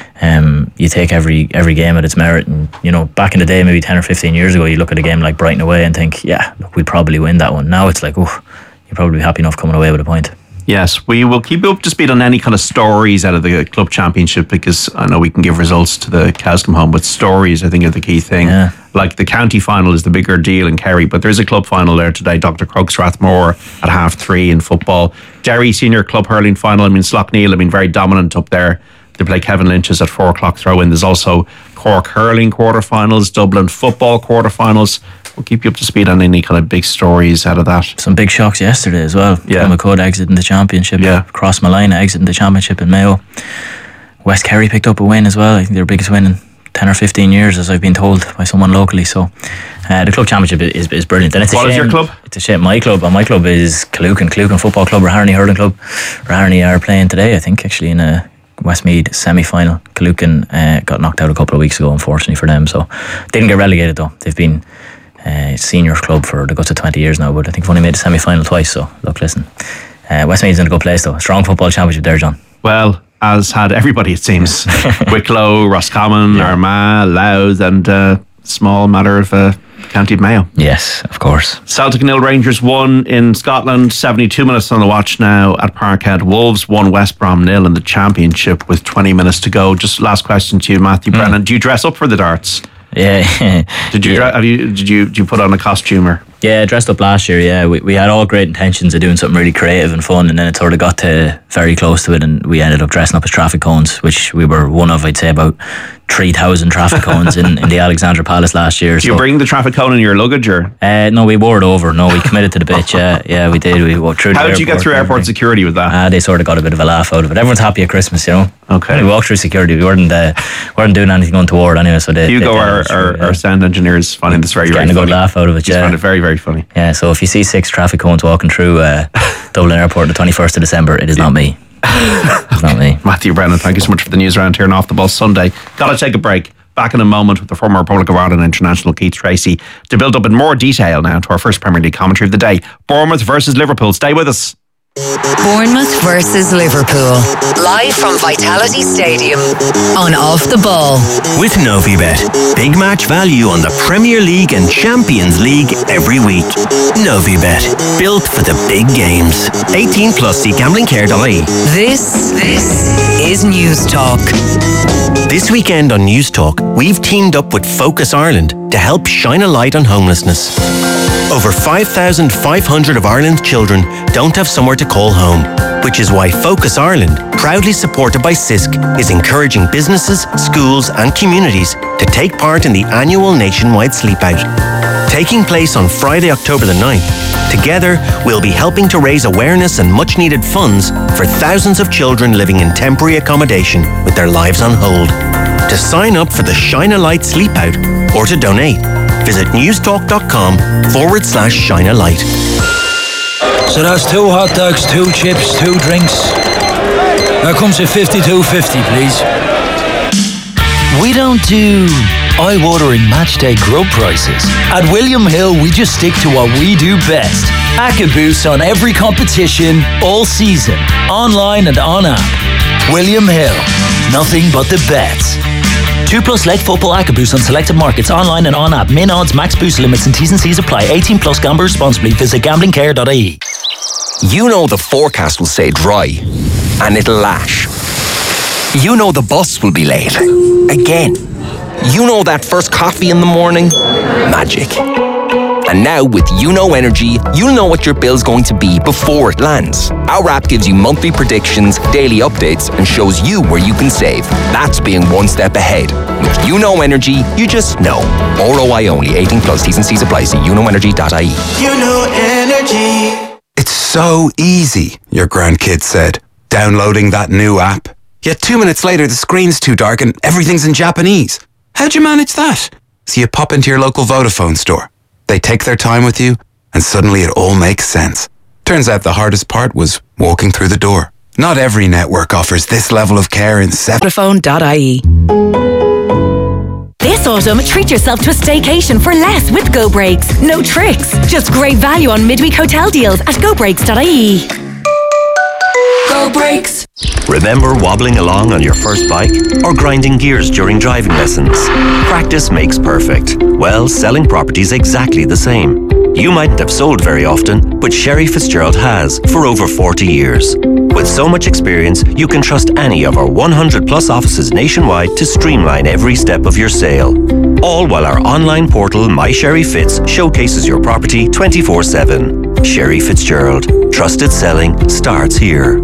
you take every game at its merit. And, you know, back in the day, maybe 10 or 15 years ago, you look at a game like Brighton away and think, yeah, look, we'd probably win that one. Now it's like, oh, you'll probably be happy enough coming away with a point.
Yes, we will keep you up to speed on any kind of stories out of the club championship, because I know we can give results to the cows come home, but stories I think are the key thing.
Yeah.
Like the county final is the bigger deal in Kerry, but there's a club final there today. Dr. Crooks Strathmore at 3:30 in football. Derry Senior Club hurling final. I mean, Slough-Neil have been very dominant up there. They play Kevin Lynch's at 4 o'clock throw-in. There's also Cork hurling quarterfinals, Dublin football quarterfinals. We'll keep you up to speed on any kind of big stories out of that.
Some big shocks yesterday as well.
Yeah.
McCud exiting the championship.
Yeah.
Cross Malina exiting the championship in Mayo. West Kerry picked up a win as well. I think their biggest win in 10 or 15 years, as I've been told by someone locally. So the club championship is brilliant. And it's
what is your club?
It's a shame. My club is Killucan Football Club, Raharney Hurling Club. Raharney are playing today, I think, actually in a Westmeath semi-final. Killucan got knocked out a couple of weeks ago, unfortunately for them. So didn't get relegated though. They've been senior club for the guts of 20 years now, but I think they've only made the semi-final twice. So look, listen, Westmeath's in a good place though. Strong football championship there, John.
Well, as had everybody, it seems. Wicklow, Roscommon, Armagh, Louth, and small matter of County of Mayo.
Yes, of course.
Celtic 0, Rangers 1 in Scotland. 72 minutes on the watch now at Parkhead. Wolves 1, West Brom 0 in the championship with 20 minutes to go. Just last question to you, Matthew Brennan. Do you dress up for the darts?
Yeah.
Did you put on a costume or?
Yeah, dressed up last year. Yeah, we had all great intentions of doing something really creative and fun, and then it sort of got to very close to it, and we ended up dressing up as traffic cones, which we were one of, I'd say, about 3,000 traffic cones in the Alexandra Palace last year.
Do you bring the traffic cone in your luggage, or?
No, we wore it over. No, we committed to the bit. Yeah, we did. We walked through.
How did you get through airport security with that?
They sort of got a bit of a laugh out of it. Everyone's happy at Christmas, you know.
Okay.
We walked through security. We weren't doing anything untoward anyway. So
our sound engineer is finding this very, very funny.
Getting a good laugh out of it.
He's found it very, very funny.
Yeah. So if you see 6 traffic cones walking through Dublin Airport the 21st of December, it is not me. It's not me.
Matthew Brennan, thank you so much for the news round here on Off the Ball Sunday. Gotta take a break. Back in a moment with the former Republic of Ireland international Keith Tracy to build up in more detail now to our first Premier League commentary of the day. Bournemouth versus Liverpool. Stay with us.
Bournemouth versus Liverpool. Live from Vitality Stadium on Off the Ball.
With Novibet. Big match value on the Premier League and Champions League every week. Novibet. Built for the big games. 18 plus. See gamblingcare.ie.
This is News Talk.
This weekend on News Talk, we've teamed up with Focus Ireland to help shine a light on homelessness. Over 5,500 of Ireland's children don't have somewhere to call home, which is why Focus Ireland, proudly supported by CISC, is encouraging businesses, schools and communities to take part in the annual nationwide sleep out. Taking place on Friday, October the 9th, together we'll be helping to raise awareness and much needed funds for thousands of children living in temporary accommodation with their lives on hold. To sign up for the Shine a Light Sleep Out or to donate, visit newstalk.com/Shine a Light.
So that's 2 hot dogs, 2 chips, 2 drinks. That comes at $52.50, please. We don't do eye-watering matchday grub prices. At William Hill, we just stick to what we do best. Acca boosts on every competition, all season, online and on app. William Hill, nothing but the bets. 2+ leg football Acca boost on selected markets, online and on app. Min odds, max boost limits and T's and C's apply. 18 plus. Gamble responsibly. Visit gamblingcare.ie.
You know the forecast will say dry, and it'll lash. You know the bus will be late. Again. You know that first coffee in the morning? Magic. And now with YouKnow Energy, you'll know what your bill's going to be before it lands. Our app gives you monthly predictions, daily updates, and shows you where you can save. That's being one step ahead. With YouKnow Energy, you just know. ROI only. 18 plus. T's and C's apply. See YouKnowEnergy.ie.
YouKnow Energy. It's so easy, your grandkid said, downloading that new app. Yet 2 minutes later, the screen's too dark and everything's in Japanese. How'd you manage that? So you pop into your local Vodafone store. They take their time with you, and suddenly it all makes sense. Turns out the hardest part was walking through the door. Not every network offers this level of care in
Vodafone.ie. This autumn, treat yourself to a staycation for less with Go Breaks. No tricks, just great value on midweek hotel deals at gobreaks.ie.
Go Breaks.
Remember wobbling along on your first bike or grinding gears during driving lessons? Practice makes perfect. Well, selling property's exactly the same. You mightn't have sold very often, but Sherry Fitzgerald has for over 40 years. With so much experience, you can trust any of our 100 plus offices nationwide to streamline every step of your sale. All while our online portal, My Sherry Fitz, showcases your property 24/7. Sherry Fitzgerald. Trusted selling starts here.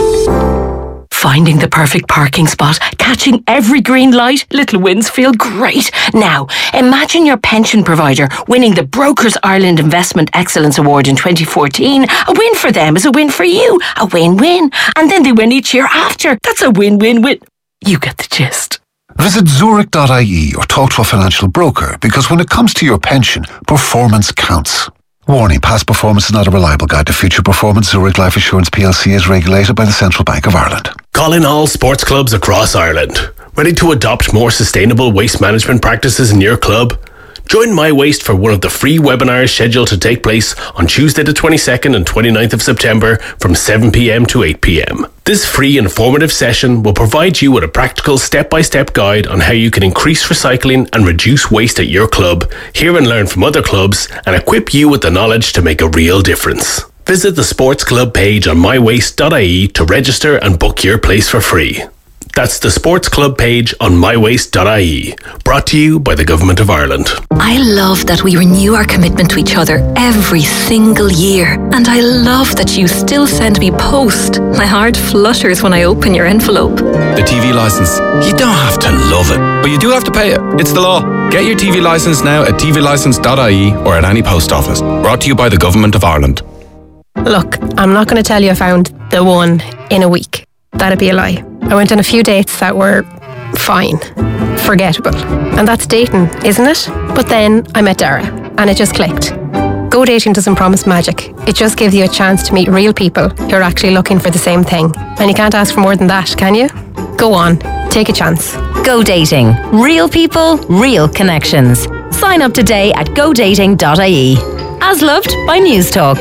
Finding the perfect parking spot, catching every green light, little wins feel great. Now, imagine your pension provider winning the Brokers Ireland Investment Excellence Award in 2014. A win for them is a win for you. A win-win. And then they win each year after. That's a win-win-win. You get the gist.
Visit Zurich.ie or talk to a financial broker, because when it comes to your pension, performance counts. Warning, past performance is not a reliable guide to future performance. Zurich Life Assurance plc is regulated by the Central Bank of Ireland.
Calling all sports clubs across Ireland. Ready to adopt more sustainable waste management practices in your club? Join My Waste for one of the free webinars scheduled to take place on Tuesday the 22nd and 29th of September from 7pm to 8pm. This free informative session will provide you with a practical step-by-step guide on how you can increase recycling and reduce waste at your club, hear and learn from other clubs, and equip you with the knowledge to make a real difference. Visit the sports club page on mywaste.ie to register and book your place for free. That's the sports club page on mywaste.ie. Brought to you by the Government of Ireland.
I love that we renew our commitment to each other every single year. And I love that you still send me post. My heart flutters when I open your envelope.
The TV licence. You don't have to love it, but you do have to pay it. It's the law. Get your TV licence now at tvlicence.ie or at any post office. Brought to you by the Government of Ireland.
Look, I'm not going to tell you I found the one in a week. That'd be a lie. I went on a few dates that were fine, forgettable. And that's dating, isn't it? But then I met Dara, and it just clicked. Go Dating doesn't promise magic. It just gives you a chance to meet real people who are actually looking for the same thing. And you can't ask for more than that, can you? Go on, take a chance.
Go Dating. Real people, real connections. Sign up today at godating.ie. As loved by News Talk.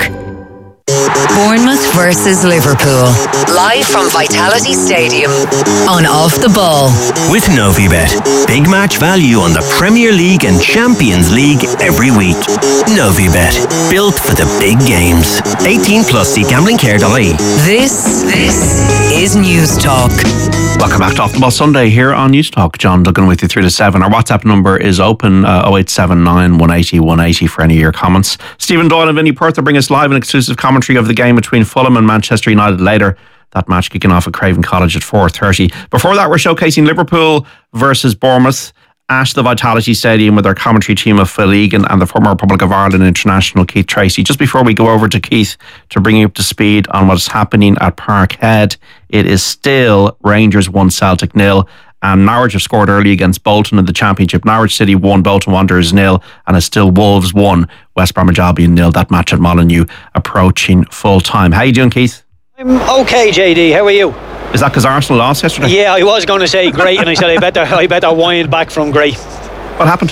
Bournemouth versus Liverpool. Live from Vitality Stadium on Off the Ball.
With Novibet. Big match value on the Premier League and Champions League every week. Novibet. Built for the big games. 18 plus. See gamblingcare.ie.
This is News Talk.
Welcome back to Off the Ball Sunday here on News Talk. John Duggan with you through to 7. Our WhatsApp number is open, 0879 180 180 for any of your comments. Stephen Doyle and Vinnie Perth will bring us live an exclusive commentary of the game between Fulham and Manchester United later. That match kicking off at Craven College at 4:30. Before that, we're showcasing Liverpool versus Bournemouth at the Vitality Stadium with our commentary team of Phil Egan and the former Republic of Ireland international Keith Tracy. Just before we go over to Keith to bring you up to speed on what's happening at Parkhead, it is still Rangers 1, Celtic 0. And Norwich have scored early against Bolton in the Championship. Norwich City 1, Bolton Wanderers 0, and it's still Wolves 1, West Bromwich Albion 0. That match at Molineux approaching full time. How you doing, Keith?
I'm okay, JD. How are you?
Is that because Arsenal lost yesterday?
Yeah, I was going to say great, and I said I better wind back from great.
What happened?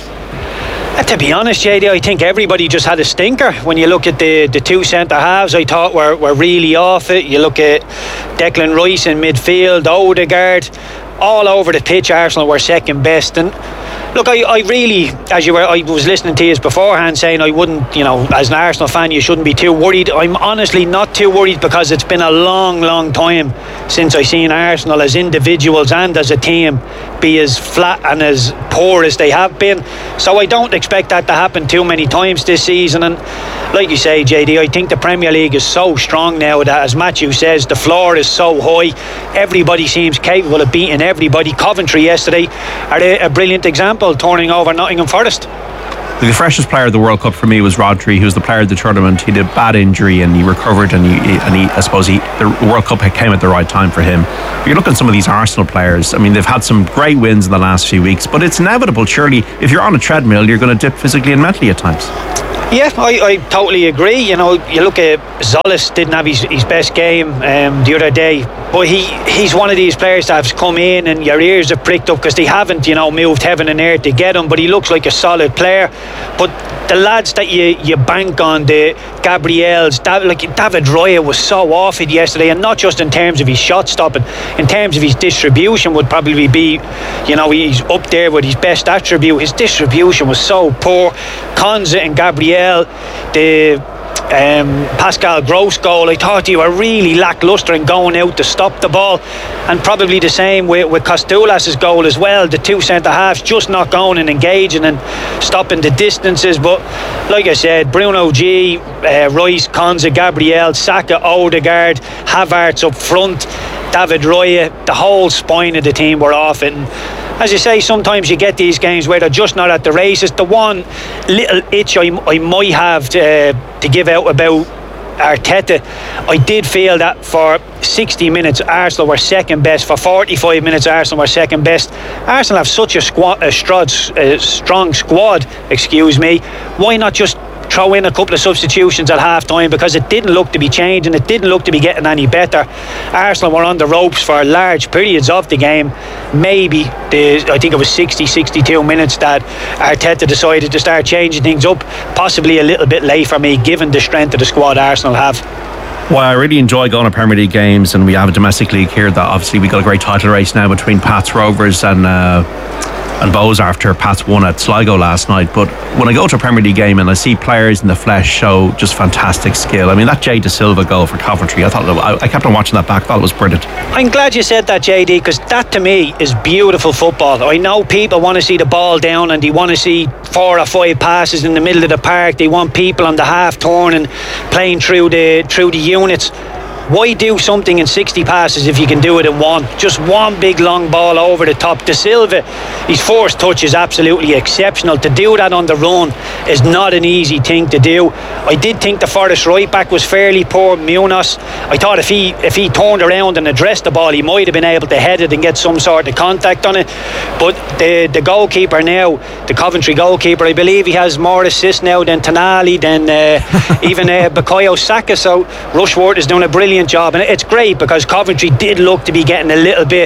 To be honest, JD, I think everybody just had a stinker. When you look at the two centre halves, I thought were really off it. You look at Declan Rice in midfield, Odegaard, all over the pitch. Arsenal were second best, and look, I really, I was listening to you beforehand saying I wouldn't, as an Arsenal fan, you shouldn't be too worried. I'm honestly not too worried, because it's been a long time since I've seen Arsenal as individuals and as a team be as flat and as poor as they have been. So I don't expect that to happen too many times this season. And like you say, JD, I think the Premier League is so strong now that, as Matthew says, the floor is so high. Everybody seems capable of beating everybody. Coventry yesterday are a brilliant example, turning over Nottingham Forest.
The freshest player of the World Cup for me was Rodri. He was the player of the tournament. He had a bad injury and he recovered, and I suppose the World Cup came at the right time for him. If you look at some of these Arsenal players, I mean, they've had some great wins in the last few weeks, but it's inevitable, surely, if you're on a treadmill, you're going to dip physically and mentally at times.
Yeah, I totally agree. You know, you look at Zolis didn't have his best game the other day, but he's one of these players that have come in and your ears are pricked up because they haven't, you know, moved heaven and earth to get him, but he looks like a solid player. But the lads that you bank on, the Gabriels, like David Raya was so off it yesterday, and not just in terms of his shot stopping, in terms of his distribution would probably be, you know, he's up there with his best attribute. His distribution was so poor. Konza and Gabriel, the Pascal Gross goal, I thought they were really lacklustre in going out to stop the ball, and probably the same with Costulas' goal as well. The two centre halves just not going and engaging and stopping the distances. But like I said, Bruno G, Rice, Konza, Gabriel, Saka, Odegaard, Havertz up front, David Raya, the whole spine of the team were off it. And as you say, sometimes you get these games where they're just not at the races. The one little itch I might have to give out about Arteta, I did feel that for 60 minutes Arsenal were second best, for 45 minutes Arsenal were second best. Arsenal have such a strong squad, why not just throw in a couple of substitutions at half time, because it didn't look to be changing, it didn't look to be getting any better. Arsenal were on the ropes for large periods of the game. Maybe I think it was 60-62 minutes that Arteta decided to start changing things up, possibly a little bit late for me given the strength of the squad Arsenal have.
Well, I really enjoy going to Premier League games, and we have a domestic league here that obviously we got a great title race now between Pats Rovers and Bows after Pats won at Sligo last night. But when I go to a Premier League game and I see players in the flesh show just fantastic skill, I mean, that Jay Da Silva goal for Coventry, I kept on watching that back, thought it was brilliant.
I'm glad you said that, JD, because that to me is beautiful football. I know people want to see the ball down and they want to see 4 or 5 passes in the middle of the park. They want people on the half turn and playing through the units. Why do something in 60 passes if you can do it in one? Just one big long ball over the top. Da Silva, his first touch is absolutely exceptional. To do that on the run is not an easy thing to do. I did think the Forest right back was fairly poor, Munoz. I thought if he turned around and addressed the ball, he might have been able to head it and get some sort of contact on it. But the goalkeeper now, the Coventry goalkeeper, I believe he has more assists now than Tonali, than even Bukayo Saka. So Rushworth is doing a brilliant job, and it's great because Coventry did look to be getting a little bit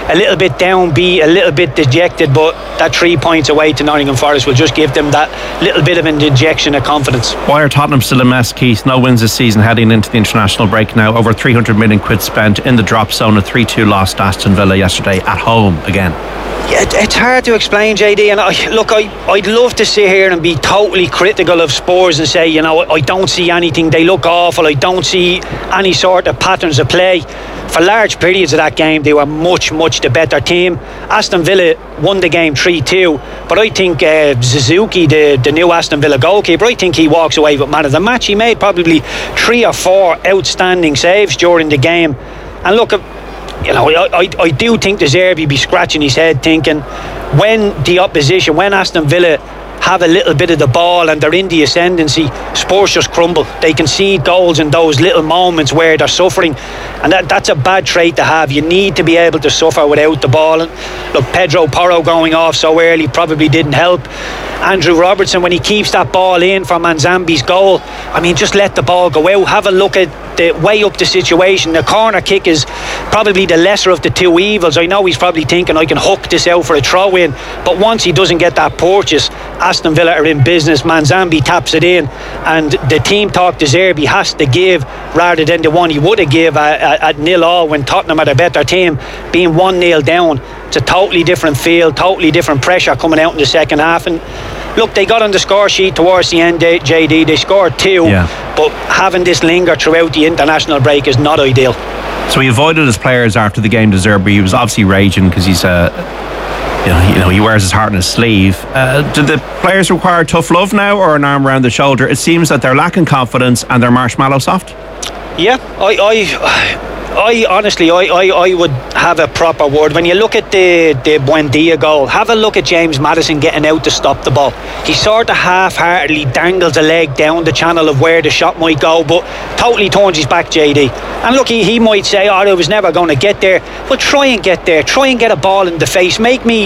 downbeat, a little bit dejected, but that 3 points away to Nottingham Forest will just give them that little bit of an injection of confidence.
Why are Tottenham still a mess, Keith? No wins this season heading into the international break now. Over 300 million quid spent in the drop zone. A 3-2 loss to Aston Villa yesterday at home again.
Yeah, it's hard to explain, JD, and I'd love to sit here and be totally critical of Spurs and say, you know, I don't see anything, they look awful, I don't see any sort of patterns of play. For large periods of that game they were much the better team. Aston Villa won the game 3-2, but I think Suzuki, the new Aston Villa goalkeeper, I think he walks away with man of the match. He made probably 3 or 4 outstanding saves during the game, and look, you know, I do think De Zerbi be scratching his head thinking, when the opposition, when Aston Villa have a little bit of the ball and they're in the ascendancy, Spurs just crumble. They concede goals in those little moments where they're suffering, and that's a bad trait to have. You need to be able to suffer without the ball. And look, Pedro Porro going off so early probably didn't help. Andrew Robertson, when he keeps that ball in for Manzambi's goal, I mean, just let the ball go out. Have a look at the way up the situation. The corner kick is probably the lesser of the two evils. I know he's probably thinking, I can hook this out for a throw in, but once he doesn't get that purchase, Aston Villa are in business. Manzambi taps it in, and the team talk De Zerbi has to give rather than the one he would have give at 0-0 when Tottenham had a better team, being 1-0 down. It's a totally different feel, totally different pressure coming out in the second half. And look, they got on the score sheet towards the end, JD. They scored 2, but having this linger throughout the international break is not ideal.
So he avoided his players after the game, De Zerbi. He was obviously raging because he's you know, he wears his heart on his sleeve. Do the players require tough love now, or an arm around the shoulder? It seems that they're lacking confidence and they're marshmallow soft.
Yeah, I honestly would have a proper word. When you look at the Buendia goal, have a look at James Maddison getting out to stop the ball. He sort of half-heartedly dangles a leg down the channel of where the shot might go, but totally turns his back, JD. And look, he might say, I was never going to get there. Well, try and get there. Try and get a ball in the face.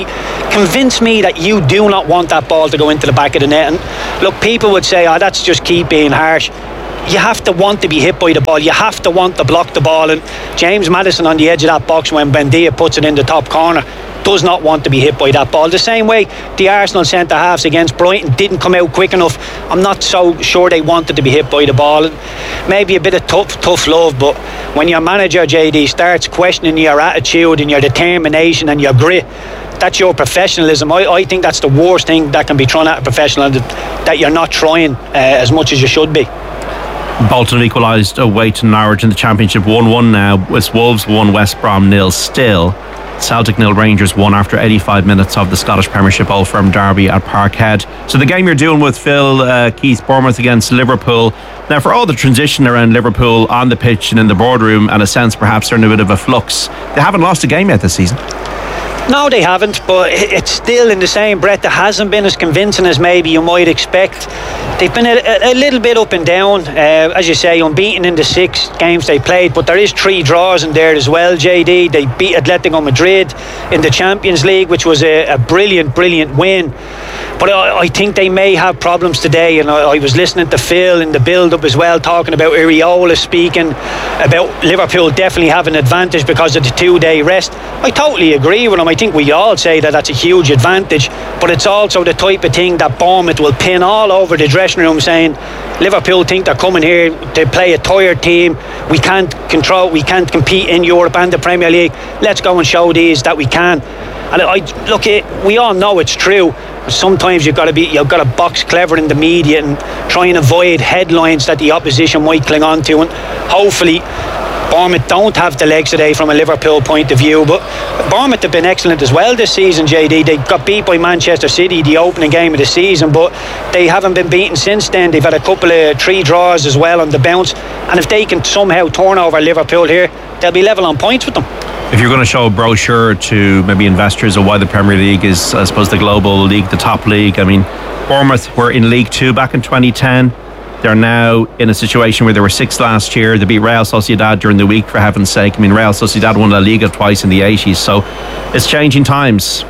Convince me that you do not want that ball to go into the back of the net. And look, people would say, that's just keep being harsh. You have to want to be hit by the ball. You have to want to block the ball. And James Maddison on the edge of that box when Buendia puts it in the top corner does not want to be hit by that ball. The same way the Arsenal centre-halves against Brighton didn't come out quick enough. I'm not so sure they wanted to be hit by the ball. And maybe a bit of tough love, but when your manager, JD, starts questioning your attitude and your determination and your grit, that's your professionalism. I think that's the worst thing that can be thrown at a professional, that you're not trying as much as you should be.
Bolton equalised away to Norwich in the Championship 1-1 now. It's Wolves 1, West Brom 0 still. Celtic 0, Rangers 1 after 85 minutes of the Scottish Premiership Old Firm derby at Parkhead. So the game you're doing with Phil Keith, Bournemouth against Liverpool. Now, for all the transition around Liverpool on the pitch and in the boardroom, and a sense perhaps they're in a bit of a flux, they haven't lost a game yet this season.
No, they haven't, but it's still in the same breath. It hasn't been as convincing as maybe you might expect. They've been a little bit up and down, as you say, unbeaten in the 6 games they played, but there is 3 draws in there as well, JD. They beat Atletico Madrid in the Champions League, which was a brilliant win. But I think they may have problems today, and I was listening to Phil in the build-up as well, talking about Iraola speaking about Liverpool definitely have an advantage because of the 2-day rest. I totally agree with him. I think we all say that that's a huge advantage, but it's also the type of thing that Bournemouth will pin all over the dressing room, saying Liverpool think they're coming here to play a tired team. We can't compete in Europe and the Premier League. Let's go and show these that we can. And we all know it's true. Sometimes you've got to box clever in the media and try and avoid headlines that the opposition might cling on to, and hopefully Bournemouth don't have the legs today from a Liverpool point of view. But Bournemouth have been excellent as well this season, JD. They got beat by Manchester City the opening game of the season, but they haven't been beaten since then. They've had a couple of 3 draws as well on the bounce, and if they can somehow turn over Liverpool here, they'll be level on points with them.
If you're going to show a brochure to maybe investors of why the Premier League is, I suppose, the global league, the top league, I mean, Bournemouth were in League 2 back in 2010. They're now in a situation where they were 6th last year. They beat Real Sociedad during the week, for heaven's sake. I mean, Real Sociedad won La Liga twice in the 80s, so it's changing times.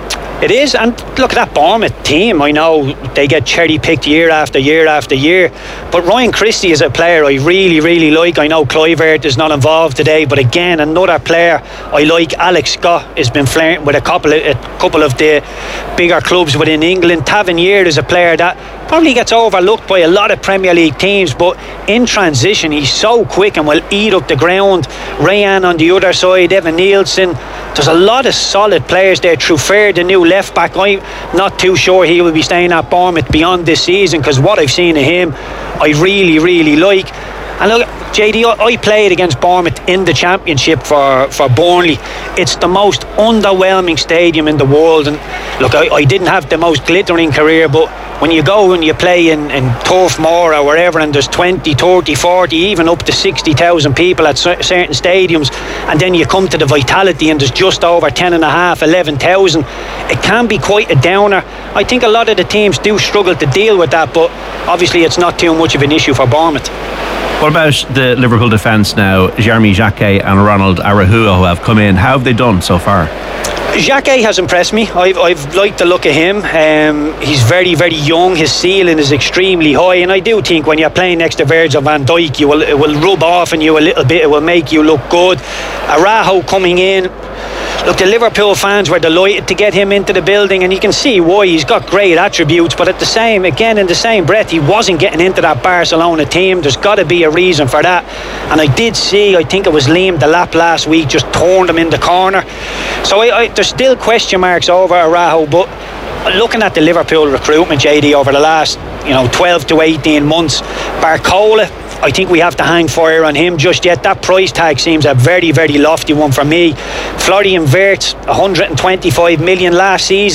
It is, and look at that Bournemouth team. I know they get cherry-picked year after year after year, but Ryan Christie is a player I really like. I know Kluivert is not involved today, but again, another player I like. Alex Scott has been flirting with a couple of the bigger clubs within England. Tavernier is a player that probably gets overlooked by a lot of Premier League teams, but in transition he's so quick and will eat up the ground. Rayan on the other side, Evan Nielsen. There's a lot of solid players there. Truffert, the new left back, I'm not too sure he will be staying at Bournemouth beyond this season, because what I've seen of him I really like. And look, JD, I played against Bournemouth in the Championship for Burnley. It's the most underwhelming stadium in the world, and look, I didn't have the most glittering career, but when you go and you play in Turf Moor or wherever, and there's 20, 30, 40, even up to 60,000 people at certain stadiums, and then you come to the Vitality and there's just over 10,500, 11,000, it can be quite a downer. I think a lot of the teams do struggle to deal with that, but obviously it's not too much of an issue for Bournemouth.
What about the Liverpool defence now? Jeremy Jacquet and Ronald Araujo have come in. How have they done so far?
Jacquet has impressed me. I've liked the look of him. He's very young. His ceiling is extremely high, and I do think when you're playing next to Virgil van Dijk, it will rub off on you a little bit. It will make you look good. Araujo coming in. Look, the Liverpool fans were delighted to get him into the building, and you can see why. He's got great attributes, but in the same breath, he wasn't getting into that Barcelona team. There's got to be a reason for that. And I think it was Liam Delap last week just turned him in the corner. So there's still question marks over Araujo, but looking at the Liverpool recruitment, JD, over the last 12 to 18 months, Barcola, I think we have to hang fire on him just yet. That price tag seems a very lofty one for me. Florian Wirtz, 125 million last season.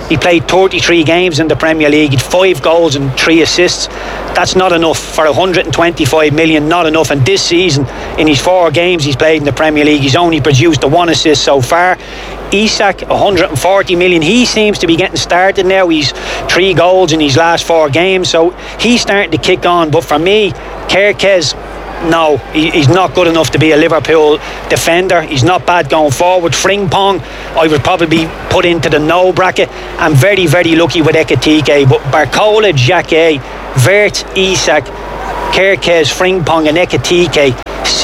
He played 33 games in the Premier League. He had 5 goals and 3 assists. That's not enough for 125 million, not enough. And this season, in his 4 games he's played in the Premier League, he's only produced the 1 assist so far. Isak, 140 million. He seems to be getting started now. He's 3 goals in his last 4 games, so he's starting to kick on. But for me, Kerkez, no, he's not good enough to be a Liverpool defender. He's not bad going forward. Frimpong, I would probably put into the no bracket. I'm very, very lucky with Ekitike, but Barcola, Xhaka, Vert, Isak, Kerkez, Frimpong and Ekitike,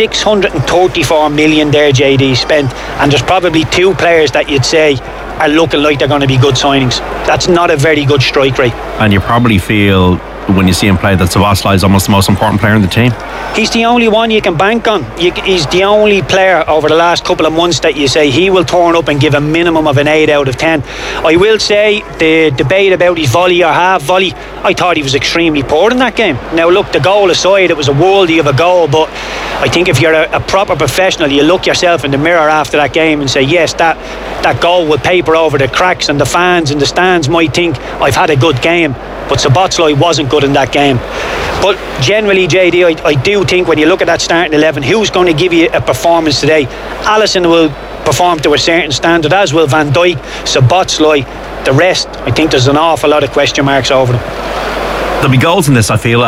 634 million there, JD, spent, and there's probably 2 players that you'd say are looking like they're going to be good signings. That's not a very good strike rate.
And you probably feel, when you see him play, that Szoboszlai is almost the most important player in the team.
He's the only one you can bank on. He's the only player over the last couple of months that you say he will turn up and give a minimum of an 8 out of 10. I will say the debate about his volley or half volley, I thought he was extremely poor in that game. Now look, the goal aside, it was a worldie of a goal, but I think if you're a proper professional, you look yourself in the mirror after that game and say, yes, that goal will paper over the cracks, and the fans in the stands might think I've had a good game. But Szoboszlai wasn't good in that game. But generally, JD, I do think when you look at that starting 11, who's going to give you a performance today? Alisson will perform to a certain standard, as will Van Dijk, Szoboszlai. The rest, I think there's an awful lot of question marks over them.
There'll be goals in this, I feel.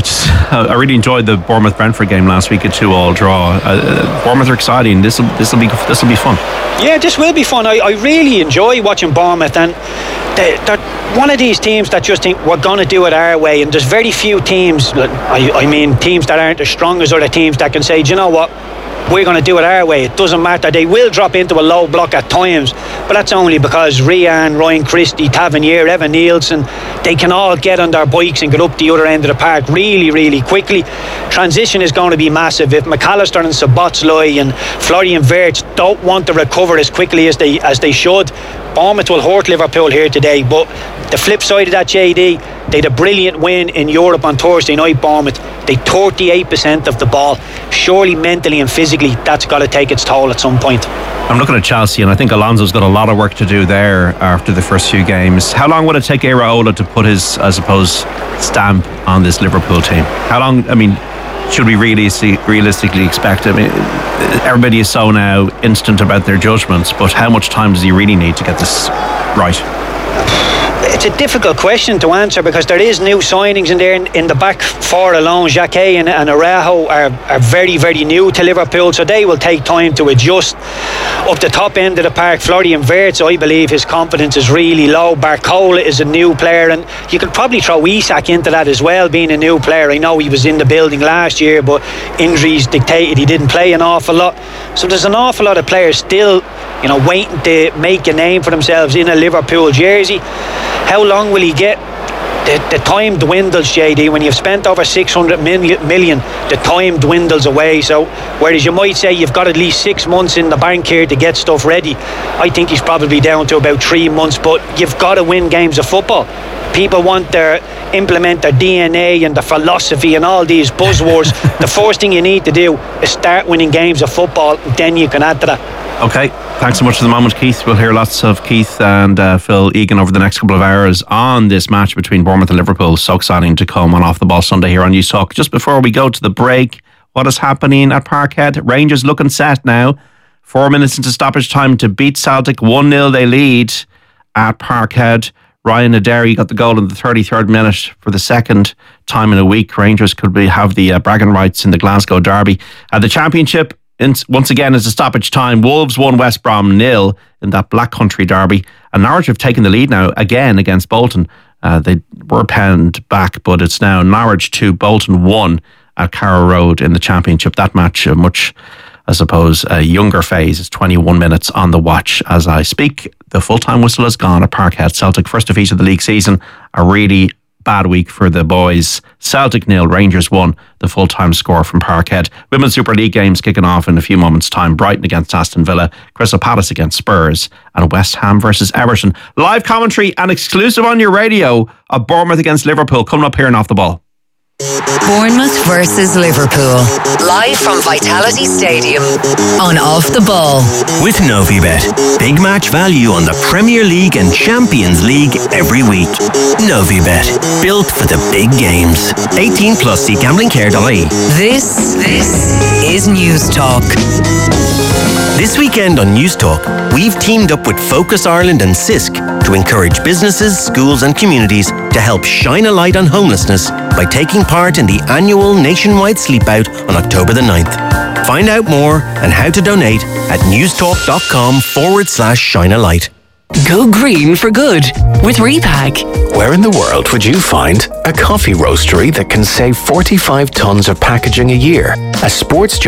I really enjoyed the Bournemouth-Brentford game last week, a 2-2 draw. Bournemouth are exciting. This will be fun. Yeah, this will be fun. I really enjoy watching Bournemouth, and they're one of these teams that just think we're going to do it our way, and there's very few teams, I mean teams that aren't as strong as other teams, that can say, do you know what, we're going to do it our way. It doesn't matter. They will drop into a low block at times, but that's only because Rian, Ryan Christie, Tavernier, Evan Nielsen, they can all get on their bikes and get up the other end of the park really, really quickly. Transition is going to be massive. If McAllister and Szoboszlai and Florian Wirtz don't want to recover as quickly as they should, Bournemouth will hurt Liverpool here today. But the flip side of that, JD, they had a brilliant win in Europe on Thursday night, Bournemouth. They 38% of the ball. Surely mentally and physically that's got to take its toll at some point. I'm looking at Chelsea, and I think Alonso's got a lot of work to do there after the first few games. How long would it take Iraola to put his, I suppose, stamp on this Liverpool team? How long, I mean, should we realistically expect? I mean, everybody is so now instant about their judgments, but how much time does he really need to get this right?
It's a difficult question to answer, because there is new signings in there in the back four alone. Xhaka and Araujo are very, very new to Liverpool, so they will take time to adjust. Up the top end of the park, Florian Wirtz, I believe his confidence is really low. Barcola is a new player, and you could probably throw Isak into that as well, being a new player. I know he was in the building last year, but injuries dictated he didn't play an awful lot. So there's an awful lot of players still, waiting to make a name for themselves in a Liverpool jersey. How long will he get? The time dwindles, JD. When you've spent over 600 million, the time dwindles away. So whereas you might say you've got at least 6 months in the bank here to get stuff ready, I think he's probably down to about 3 months. But you've got to win games of football. People want to implement their DNA and their philosophy and all these buzzwords. The first thing you need to do is start winning games of football, then you can add to that.
Okay, thanks so much for the moment, Keith. We'll hear lots of Keith and Phil Egan over the next couple of hours on this match between Bournemouth and Liverpool. So exciting to come on Off the Ball Sunday here on News Talk. Just before we go to the break, what is happening at Parkhead? Rangers looking set now. 4 minutes into stoppage time to beat Celtic. 1-0 they lead at Parkhead. Ryan Aderi got the goal in the 33rd minute for the second time in a week. Rangers could have the bragging rights in the Glasgow derby. The Championship, once again, is a stoppage time. Wolves won, West Brom 0 in that Black Country derby. And Norwich have taken the lead now again against Bolton. They were penned back, but it's now Norwich 2, Bolton 1 at Carrow Road in the Championship. That match, much, I suppose, a younger phase. It's 21 minutes on the watch as I speak. The full-time whistle has gone at Parkhead. Celtic, first defeat of the league season. A really bad week for the boys. Celtic 0, Rangers 1, the full-time score from Parkhead. Women's Super League games kicking off in a few moments' time. Brighton against Aston Villa, Crystal Palace against Spurs, and West Ham versus Everton. Live commentary and exclusive on your radio of Bournemouth against Liverpool coming up here and Off the Ball.
Bournemouth versus Liverpool. Live from Vitality Stadium. On Off the Ball.
With Novibet. Big match value on the Premier League and Champions League every week. Novibet. Built for the big games. 18 plus. See gamblingcare.ie.
This is News Talk.
This weekend on News Talk, we've teamed up with Focus Ireland and CISC to encourage businesses, schools and communities to help shine a light on homelessness by taking part in the annual nationwide sleep out on October the 9th. Find out more and how to donate at newstalk.com/shine-a-light.
Go green for good with Repack.
Where in the world would you find a coffee roastery that can save 45 tons of packaging a year, a sports